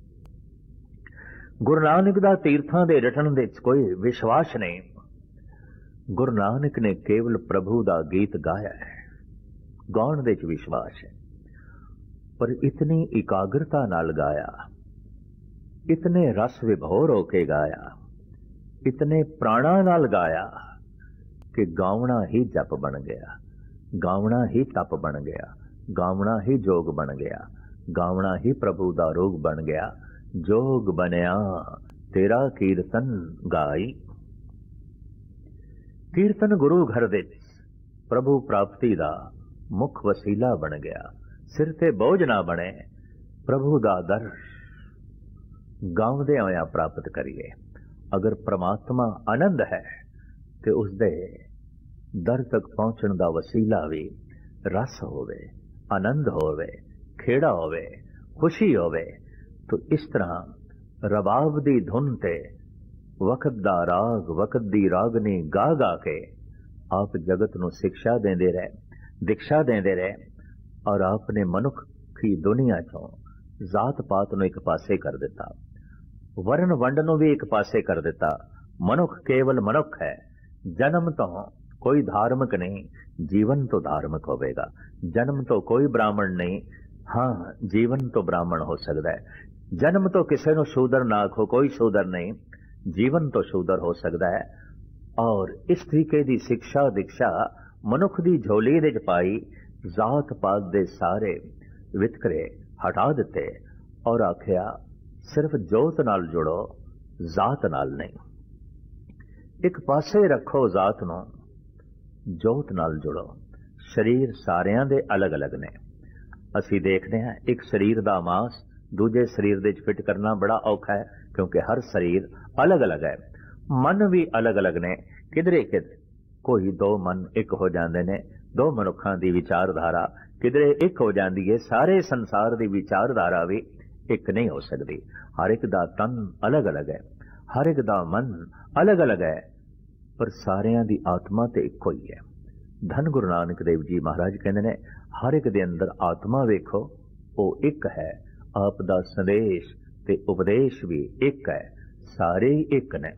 गुरु नानक दा तीर्थां दे रटन दे कोई विश्वास नहीं। गुरु नानक ने केवल प्रभु दा गीत गाया है, गाउण दे विश्वास है, पर इतनी एकाग्रता नाल गाया, इतने रस विभोर होके गाया, इतने प्राणा नाल गाया कि गावना ही जप बन गया, गावना ही तप बन गया, गावना ही जोग बन गया, गावना ही प्रभु दा रोग बन गया। जोग बनया तेरा कीर्तन गाई। कीर्तन गुरु घर दे प्रभु प्राप्ति दा मुख वसीला बन गया, सिर ते बोझ ना बने, प्रभु दा दर गावदे होया प्राप्त करिए। अगर परमात्मा आनंद है तो उसदे दर तक पहुंचने का वसीला भी रस होवे, आनंद होवे, खेड़ा होवे, खुशी होवे। तो इस तरह रबाब दी धुन ते वक्त दा राग, वक्त दी रागनी गा गा के आप जगत नू शिक्षा देंदे रहे, दीक्षा देंदे रहे, और आपने मनुख की दुनिया चों जात पात नू एक पासे कर दिता, वरण वंड नू भी एक पासे कर दिता। मनुख केवल मनुख है, जन्म तो कोई धार्मिक नहीं, जीवन तो धार्मिक होवेगा। जन्म तो कोई ब्राह्मण नहीं, हाँ जीवन तो ब्राह्मण हो सकता है। जन्म तो किसी नू शूदर ना आखो, कोई शूदर नहीं, जीवन तो शूदर हो सकता है। और इस तरीके की शिक्षा दीक्षा मनुख की झोली दे पाई, जात पात दे सारे वितकरे हटा दिते और आख्या सिर्फ जोत नाल जुड़ो, जात नाल नहीं। एक पासे रखो जात नू, जोत नाल जुड़ो। शरीर सारियां दे अलग अलग ने। असी देखते हैं एक शरीर दा मांस दूजे शरीर दे फिट करना बड़ा औखा है, क्योंकि हर शरीर अलग अलग है। मन भी अलग अलग ने, किधरे किधरे कोई दो मन एक हो जाते ने, दो मनुखों की विचारधारा किधरे एक हो जाती है। सारे संसार की विचारधारा भी एक नहीं हो सकती। हर एक दा तन अलग अलग है, हर एक दा मन अलग अलग है, पर सारियां दी आत्मा तो एक ही है। धन गुरु नानक देव जी महाराज कहते ने हर एक दे अंदर आत्मा वेखो, वो एक है। आप दा संदेश ते उपदेश भी एक है, सारे ही एक ने,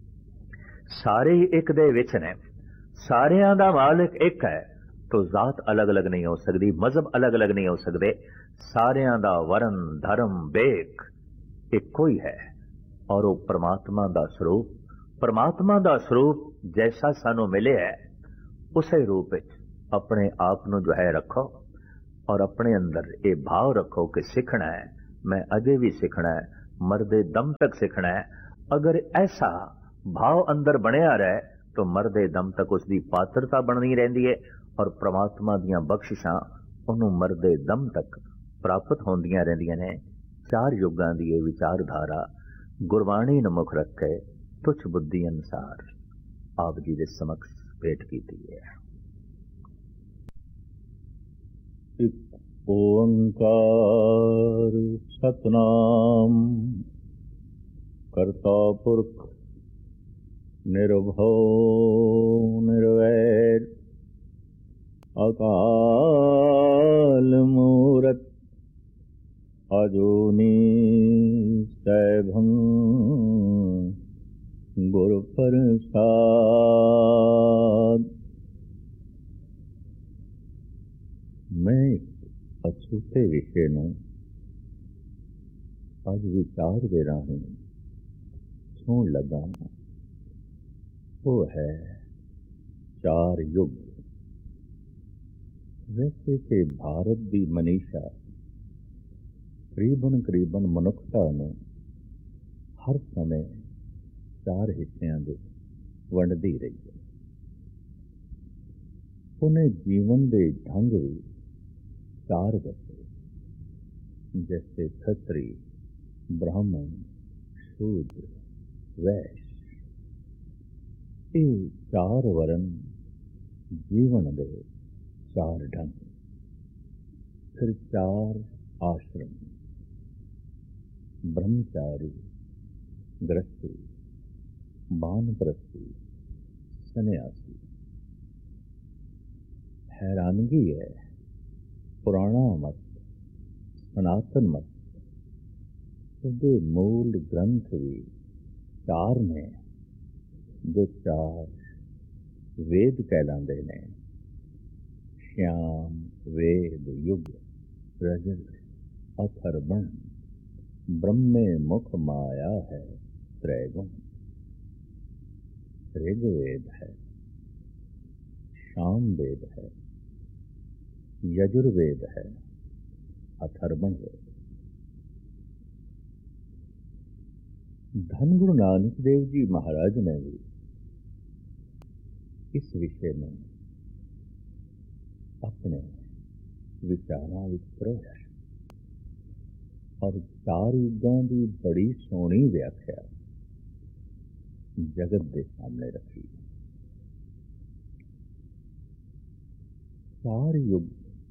सारे ही एक दे विच ने, सारियां दा मालिक एक है। तो जात अलग अलग नहीं हो सकती, मजहब अलग अलग नहीं हो सकते, सारियां दा वरण धर्म बेख एक ही है। और वो परमात्मा दा स्वरूप, परमात्मा दा स्वरूप जैसा सानू मिले है उसे रूप अपने आप ਨੂੰ जो है रखो और अपने अंदर ये भाव रखो कि सीखना है, मैं अजे भी सीखना है, मरदे दम तक सीखना है। अगर ऐसा भाव अंदर बनया रहे तो मरदे दम तक उसकी पात्रता बननी रहती है और परमात्मा दियां बख्शिशां उन्हों मरदे दम तक प्राप्त होंदियां रहंदियां ने। चार युगां दी ये विचारधारा गुरबाणी ਨੂੰ मुख रख के तुच्छ बुद्धि अनुसार आप जी के समक्ष भेंट की है। एक ओंकार सतनाम करता पुरख निर्भव निर्वैर अकाल मूरत अजूनी सैभं गुरु प्रसाद। मैं अछूते विषय ਨੂੰ ਅੱਜ ਵਿਚਾਰ ਦੇ ਰਾਹੀਂ ਸੁਣ ਲੱਗਾ ਹਾਂ। ਉਹ ਹੈ ਚਾਰ ਯੁੱਗ। ਵੈਸੇ ਤੇ ਭਾਰਤ ਦੀ ਮਨੀਸ਼ਾ ਕਰੀਬਨ ਕਰੀਬਨ ਮਨੁੱਖਤਾ ਨੂੰ ਹਰ ਸਮੇਂ ਚਾਰ ਹਿੱਸਿਆਂ ਦੇ ਵੰਡਦੀ ਰਹੀ ਹੈ। ਉਹਨੇ ਜੀਵਨ ਦੇ ਢੰਗ ਵੀ ਚਾਰ ਦੱਸੇ, ਜੈਸੇ ਖੱਤਰੀ, ਬ੍ਰਾਹਮਣ, ਸ਼ੂਦਰ, ਵੈਸ਼। ਇਹ ਚਾਰ ਵਰਨ ਜੀਵਨ ਦੇ ਚਾਰ ਢੰਗ। ਫਿਰ ਚਾਰ ਆਸ਼ਰਮ, ब्रह्मचारी, गृहस्थी, बानप्रस्थी, सन्यासी। हैरानगी है, पुराना मत, सनातन मत, उसके मूल ग्रंथ भी चार ने, जो चार वेद कहलाते ने। श्याम, वेद, युग, रजत, अथर्वण, ब्रह्मे मुख माया है त्रैगुण। ऋग्वेद है, सामवेद है, यजुर्वेद है, अथर्वण वेद। धन गुरु नानक देव जी महाराज ने भी इस विषय में अपने विचारों में प्रया और चार युगों की बड़ी सोहनी व्याख्या जगत के सामने रखी। चार युग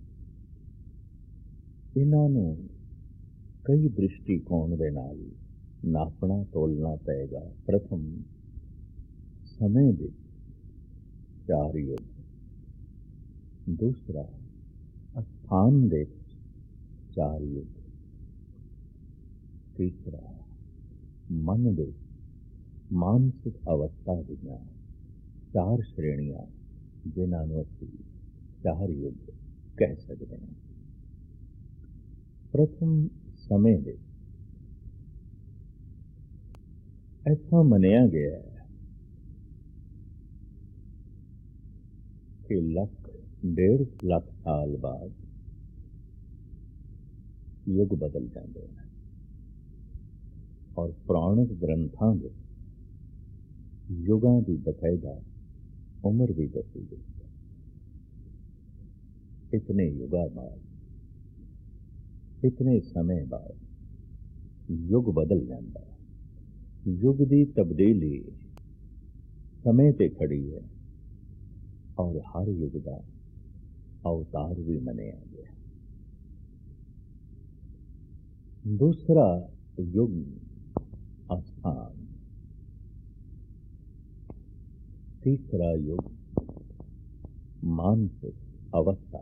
इन्हों कई दृष्टिकोण के नाल नापना तोलना पेगा। प्रथम समय दे चार युग, दूसरा स्थान दे चार युग, तीसरा मन दे मानसिक अवस्था दियां चार श्रेणियां जिन्होंने असी चार युग कह सकते हैं। प्रथम समय दे ऐसा मनिया गया है कि लख डेढ़ लख साल बाद युग बदल जाते हैं और पुराणिक ग्रंथों के युगों की बकायदा उम्र भी दसी गई है। इतने युगा बाद, इतने समय बाद युग बदल जाता है। युग की तब्दीली समय ते खड़ी है और हर युग का अवतार भी मनिया गया। दूसरा युग स्थान, तीसरा युग मानसिक अवस्था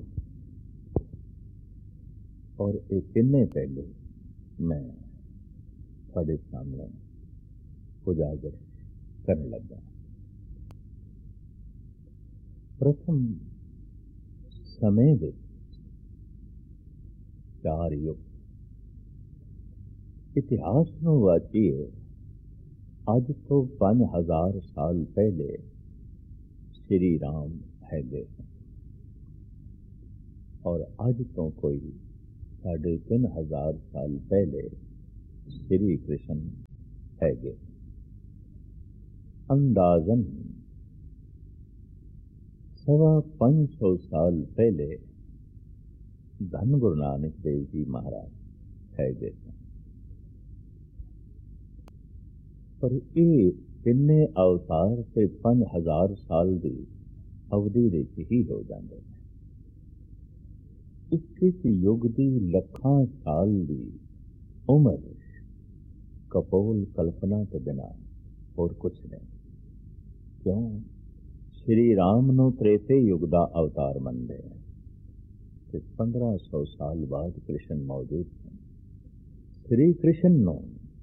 और ये तीनों पहले मैं थोड़े सामने उजागर करने लगा। प्रथम समय दे चार युग इतिहास ਨੂੰ ਵਾਚੀਏ ਅੱਜ ਤੋਂ ਪੰਜ ਹਜ਼ਾਰ ਸਾਲ ਪਹਿਲੇ श्री राम हैगे और अज तो कोई साढ़े तीन हजार साल पहले श्री कृष्ण है गए। अंदाजन सवा पांच सौ साल पहले धन गुरु नानक देव जी महाराज है गए। पर ये तिन्ने अवतार से पांच हजार साल की अवधि विच ही हो जाते हैं। एक एक युग की लखां साल की उम्र कपोल कल्पना के बिना और कुछ नहीं। क्यों? श्री राम नूं त्रेते युग का अवतार मनते हैं ते पंद्रह सौ साल बाद कृष्ण मौजूद हैं। श्री कृष्ण नूं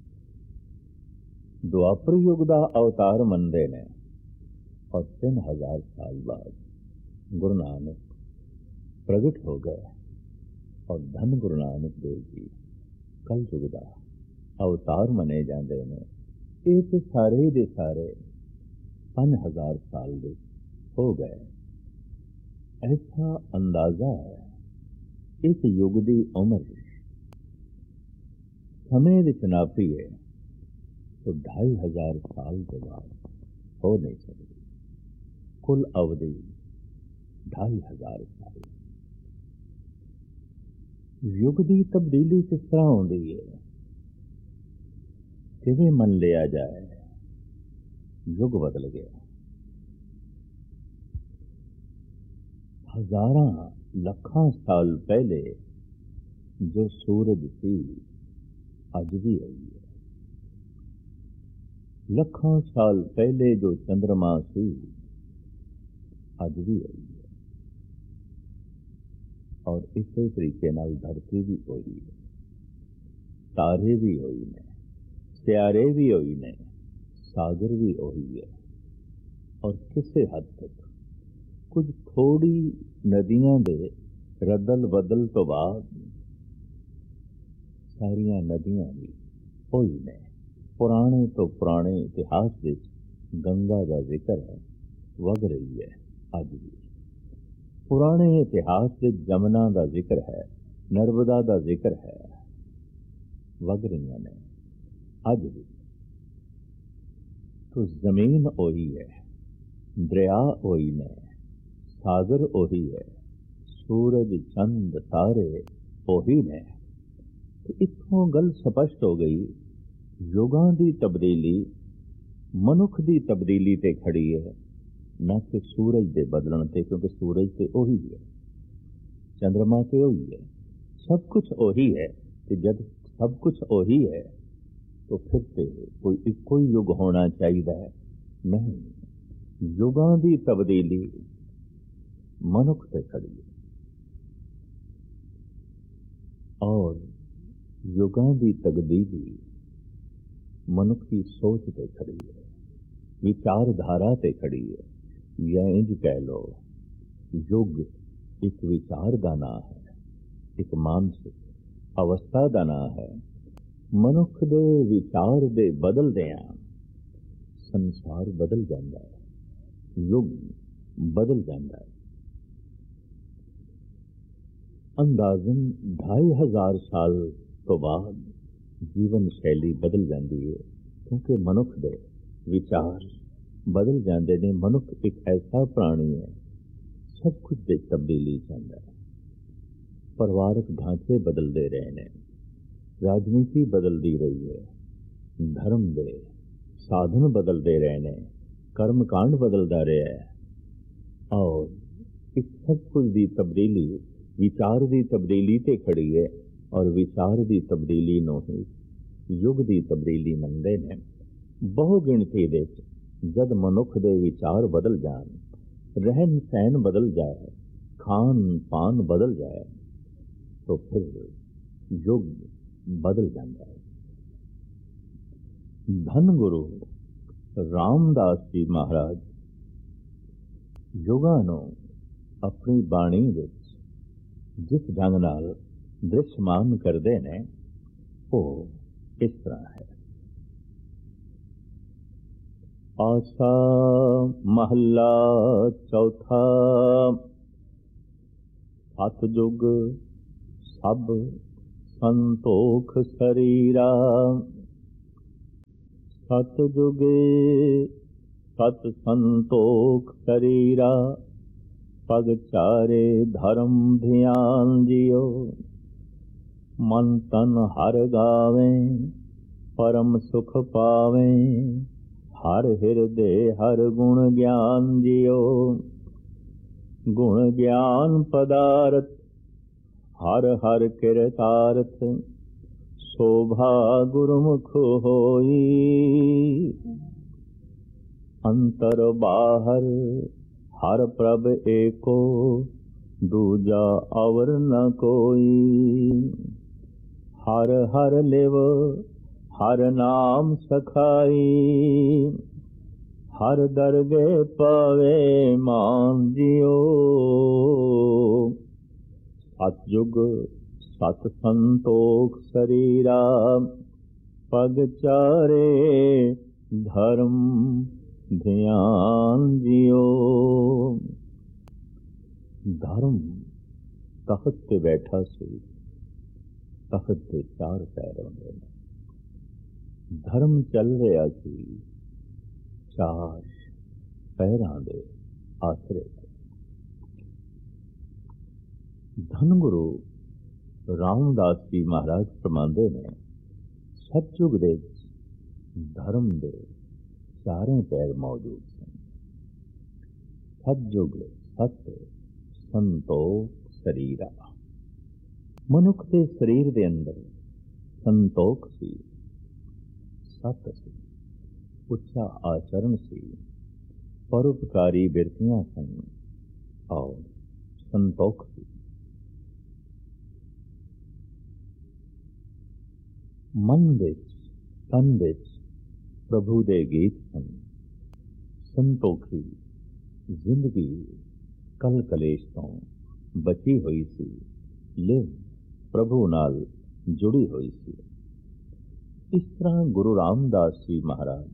द्वापर युग का अवतार मनते हैं और तीन हजार साल बाद गुरु नानक प्रगट हो गए और धन गुरु नानक देव जी कल युग का अवतार मने जाते हैं। ये तो सारे दे सारे पांच हजार साल दे हो गए। ऐसा अंदाजा है इस युग की उम्र समय विच नापीए तो ढाई हजार साल के बाद हो नहीं सकती। कुल अवधि ढाई हजार साल। युग की तब्दीली किस तरह होती है, किवें मन लिया जाए? युग बदल गया। हजारां लखां साल पहले जो सूरज सी अज भी आई है। लखां साल पहले जो चंद्रमा सी अज भी आई है। और इसी तरीके नाल धरती भी होई है, तारे भी होई ने, सियारे भी होई ने, सागर भी होई है। और किसी हद तक कुछ थोड़ी नदियां दे रदल बदल तो बाद सारिया नदियां भी होई ने। पुराने तो पुराने इतिहास विच गंगा का जिक्र है, वग रही है अज भी। पुराने इतिहास विच जमुना का जिक्र है, नर्मदा का जिक्र है, वग रही ने अज भी। तो जमीन ओही है, दरिया ओही ने, सागर ओही है, सूरज चंद तारे ओही ने। तो इत्थों गल स्पष्ट हो गई, युगां दी तब्दीली मनुख दी तब्दीली ते खड़ी है, न कि सूरज दे बदलण ते। क्योंकि सूरज ते ओही है, चंद्रमा ते ओही है, सब कुछ ओही है। ते जब सब कुछ ओही है तो फिर ते कोई इक्को ही युग होना चाहिए नहीं। युगां दी तब्दीली मनुख ते खड़ी है और युगां दी तब्दीली मनुख की सोच ते खड़ी है, विचारधारा ते खड़ी है। या इंज कह लो, युग एक विचार का नाम है, एक मानसिक अवस्था का नाम है। मनुख दे विचार दे बदलदियां संसार बदल जाता है, युग बदल जाता है। अंदाजन ढाई हजार साल तो बाद जीवन शैली बदल जाती है, क्योंकि मनुख दे विचार बदल जाते हैं। मनुख एक ऐसा प्राणी है, सब कुछ दे तब्दीली चाहता है। परिवारक ढांचे बदलते रहे हैं, राजनीति बदलती रही है, धर्म दे साधन बदलते रहे हैं, कर्मकांड बदलता रहा है। और इस सब कुछ की तब्दीली विचार की तब्दीली ते खड़ी है। और विचार की तब्दीली नूं ही युग की तब्दीली मनते हैं। बहु गिणती दे जद मनुख दे विचार बदल जान, रहन सहन बदल जाए, खान पान बदल जाए, तो फिर युग बदल जाता है। धन गुरु रामदास जी महाराज युगां नूं अपनी बाणी विच जिस ढंग नाल दृश्यमान करते ने, वो इस तरह है। आसा महला चौथा। ਸਤਿਜੁਗ ਸਭ ਸੰਤੋਖ ਸਰੀਰਾ। ਸਤਿਜੁਗੇ ਸਤ ਸੰਤੋਖ ਸਰੀਰਾ, ਪਗ ਚਾਰੇ ਧਰਮ ਧਿਆਨ ਜਿਉ। ਮਨ ਤਨ ਹਰ ਗਾਵੇ ਪਰਮ ਸੁਖ ਪਾਵੇ, ਹਰ ਹਿਰਦੇ ਹਰ ਗੁਣ ਗਿਆਨ ਜਿਉ। ਗੁਣ ਗਿਆਨ ਪਦਾਰਥ ਹਰ ਹਰ ਕਿਰਤਾਰਥ, ਸ਼ੋਭਾ ਗੁਰਮੁਖ ਹੋਈ। ਅੰਤਰ ਬਾਹਰ ਹਰ ਪ੍ਰਭ ਏਕੋ, ਦੂਜਾ ਅਵਰ ਨ ਕੋਈ। ਹਰ ਹਰ ਲਿਵ ਹਰ ਨਾਮ ਸਖਾਈ, ਹਰ ਦਰਗੇ ਪਾਵੇ ਮਾਨ ਜਿਉ। ਸਤਿਜੁਗ ਸਤ ਸੰਤੋਖ ਸਰੀਰਾ, ਪਗ ਚਾਰੇ ਧਰਮ ਧਿਆਨ ਜਿਉ। ਧਰਮ ਤਖਤ ਤੇ ਬੈਠਾ ਸੀ, ਤਖਤ ਤੇ ਚਾਰ ਪੈਰ ਹੁੰਦੇ ਨੇ। ਧਰਮ ਚੱਲ ਰਿਹਾ ਸੀ ਚਾਰ ਪੈਰਾਂ ਦੇ ਆਸਰੇ ਤੇ। ਧੰਨ ਗੁਰੂ ਰਾਮਦਾਸ ਜੀ ਮਹਾਰਾਜ ਫਰਮਾਉਂਦੇ ਨੇ, ਸਤਿਯੁਗ ਦੇ ਧਰਮ ਦੇ ਚਾਰੇ ਪੈਰ ਮੌਜੂਦ ਸਨ। ਸਤਿਯੁਗ ਸਤ ਸੰਤੋਖ ਸਰੀਰਾ। ਮਨੁੱਖ ਦੇ ਸਰੀਰ ਦੇ ਅੰਦਰ ਸੰਤੋਖ ਸੀ, ਸਤ ਸੀ, ਉੱਚਾ ਆਚਰਣ ਸੀ, ਪਰਉਪਕਾਰੀ ਬਿਰਤੀਆਂ ਸਨ ਔਰ ਸੰਤੋਖ ਸੀ। ਮਨ ਵਿੱਚ ਤਨ ਵਿੱਚ ਪ੍ਰਭੂ ਦੇ ਗੀਤ ਸਨ। ਸੰਤੋਖੀ ਜ਼ਿੰਦਗੀ ਕਲ ਕਲੇਸ਼ ਤੋਂ ਬਚੀ ਹੋਈ ਸੀ, ਲਿਵ ਪ੍ਰਭੂ ਨਾਲ ਜੁੜੀ ਹੋਈ ਸੀ। ਇਸ ਤਰ੍ਹਾਂ ਗੁਰੂ ਰਾਮਦਾਸ ਜੀ ਮਹਾਰਾਜ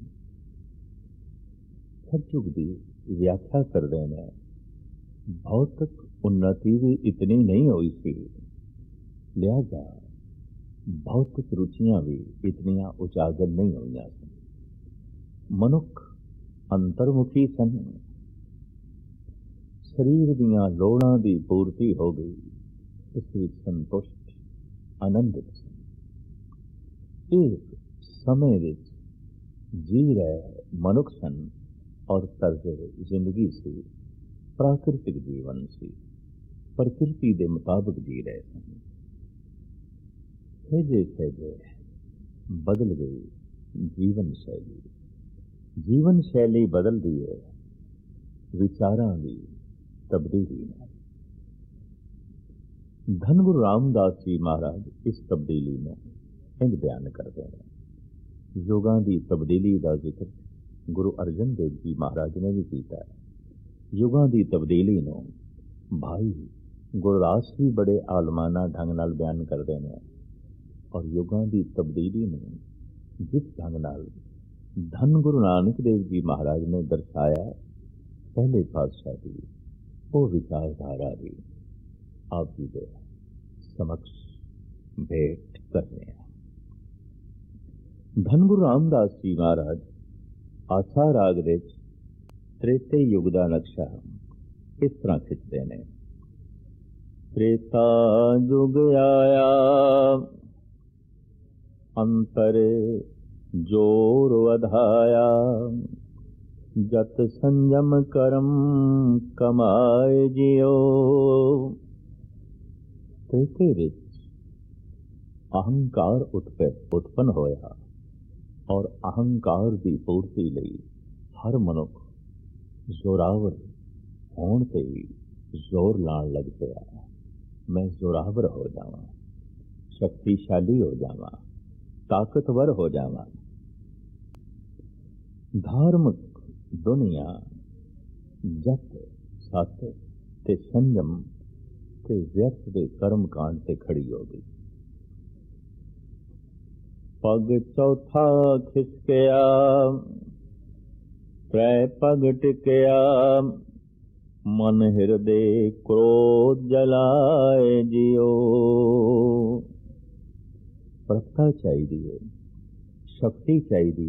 ਸਤਿਯੁਗ ਦੀ ਵਿਆਖਿਆ ਕਰਦੇ ਨੇ। ਭੌਤਿਕ ਉન્નਤੀ ਵੀ ਇਤਨੀ ਨਹੀਂ ਹੋਈ ਸੀ, ਲਿਹਾਜ਼ਾ ਭੌਤਿਕ ਰੁਚੀਆਂ ਵੀ ਇਤਨੀਆਂ ਉਜਾਗਰ ਨਹੀਂ ਹੋਈਆਂ ਸਨ। ਮਨੁੱਖ ਅੰਤਰਮੁਖੀ ਸਨ। ਸਰੀਰ ਦੀਆਂ ਲੋੜਾਂ ਦੀ ਪੂਰਤੀ ਹੋ ਗਈ, ਇਸ ਵਿੱਚ ਸੰਤੁਸ਼ਟ ਆਨੰਦਿਤ ਸਨ। ਇੱਕ ਸਮੇਂ ਵਿੱਚ ਜੀ ਰਹੇ ਮਨੁੱਖ ਸਨ ਔਰ ਤਰਜ਼ ਜ਼ਿੰਦਗੀ ਸੀ, ਪ੍ਰਾਕਿਰਤਿਕ ਜੀਵਨ ਸੀ, ਪ੍ਰਕਿਰਤੀ ਦੇ ਮੁਤਾਬਕ ਜੀ ਰਹੇ ਸਨ। ਸਹਿਜੇ ਸਹਿਜੇ ਬਦਲ ਗਈ ਜੀਵਨ ਸ਼ੈਲੀ। ਜੀਵਨ ਸ਼ੈਲੀ ਬਦਲਦੀ ਹੈ ਵਿਚਾਰਾਂ ਦੀ ਤਬਦੀਲੀ ਨਾਲ। ਧੰਨ ਗੁਰੂ ਰਾਮਦਾਸ ਜੀ ਮਹਾਰਾਜ ਇਸ ਤਬਦੀਲੀ ਨੂੰ ਇੰਝ ਬਿਆਨ ਕਰਦੇ ਨੇ। ਯੁਗਾਂ ਦੀ ਤਬਦੀਲੀ ਦਾ ਜ਼ਿਕਰ ਗੁਰੂ ਅਰਜਨ ਦੇਵ ਜੀ ਮਹਾਰਾਜ ਨੇ ਵੀ ਕੀਤਾ ਹੈ। ਯੁਗਾਂ ਦੀ ਤਬਦੀਲੀ ਨੂੰ ਭਾਈ ਗੁਰਦਾਸ ਵੀ ਬੜੇ ਆਲਮਾਨਾ ਢੰਗ ਨਾਲ ਬਿਆਨ ਕਰਦੇ ਨੇ ਔਰ ਯੁਗਾਂ ਦੀ ਤਬਦੀਲੀ ਨੂੰ ਜਿਸ ਢੰਗ ਨਾਲ ਧੰਨ ਗੁਰੂ ਨਾਨਕ ਦੇਵ ਜੀ ਮਹਾਰਾਜ ਨੇ ਦਰਸਾਇਆ, ਪਹਿਲੇ ਪਾਤਸ਼ਾਹ ਦੀ ਉਹ ਵਿਚਾਰਧਾਰਾ ਵੀ ਆਪ ਜੀ ਦੇ ਸਮਕਸ਼ ਭੇਟ ਕਰਨੇ ਆ। ਧੰਨ ਗੁਰੂ ਰਾਮਦਾਸ ਜੀ ਮਹਾਰਾਜ ਆਸਾ ਰਾਗ ਵਿੱਚ ਤ੍ਰੇਤੇ ਯੁੱਗ ਦਾ ਨਕਸ਼ਾ ਇਸ ਤਰ੍ਹਾਂ ਖਿੱਚਦੇ ਨੇ। ਤ੍ਰੇਤਾ ਯੁਗ ਆਇਆ, ਅੰਤਰ ਜੋਰ ਵਧਾਇਆ, ਜਤ ਸੰਜਮ ਕਰਮ ਕਮਾਏ ਜਿਉ। ਤ੍ਰੇਤੇ ਵਿੱਚ ਅਹੰਕਾਰ ਉਤਪੰਨ ਹੋਇਆ ਔਰ ਅਹੰਕਾਰ ਦੀ ਪੂਰਤੀ ਲਈ ਹਰ ਮਨੁੱਖ ਜ਼ੋਰਾਵਰ ਹੋਣ ਤੇ ਵੀ ਜ਼ੋਰ ਲਾਉਣ ਲੱਗ ਪਿਆ। ਮੈਂ ਜ਼ੋਰਾਵਰ ਹੋ ਜਾਵਾਂ, ਸ਼ਕਤੀਸ਼ਾਲੀ ਹੋ ਜਾਵਾਂ, ਤਾਕਤਵਰ ਹੋ ਜਾਵਾਂ। ਧਾਰਮਿਕ ਦੁਨੀਆ ਜਤ ਸਤ ਤੇ ਸੰਜਮ ਤੇ ਵਿਅਰਥ ਦੇ ਕਰਮ ਕਾਂਡ ਤੇ ਖੜੀ ਹੋ ਗਈ। ਪਗ ਚੌਥਾ ਖਿਸਕਿਆ, ਤ੍ਰੈ ਪਗ ਟਿਕਿਆ, मन हृदय क्रोध जलाए जियो। प्रभुता चाहिए, शक्ति चाहिए,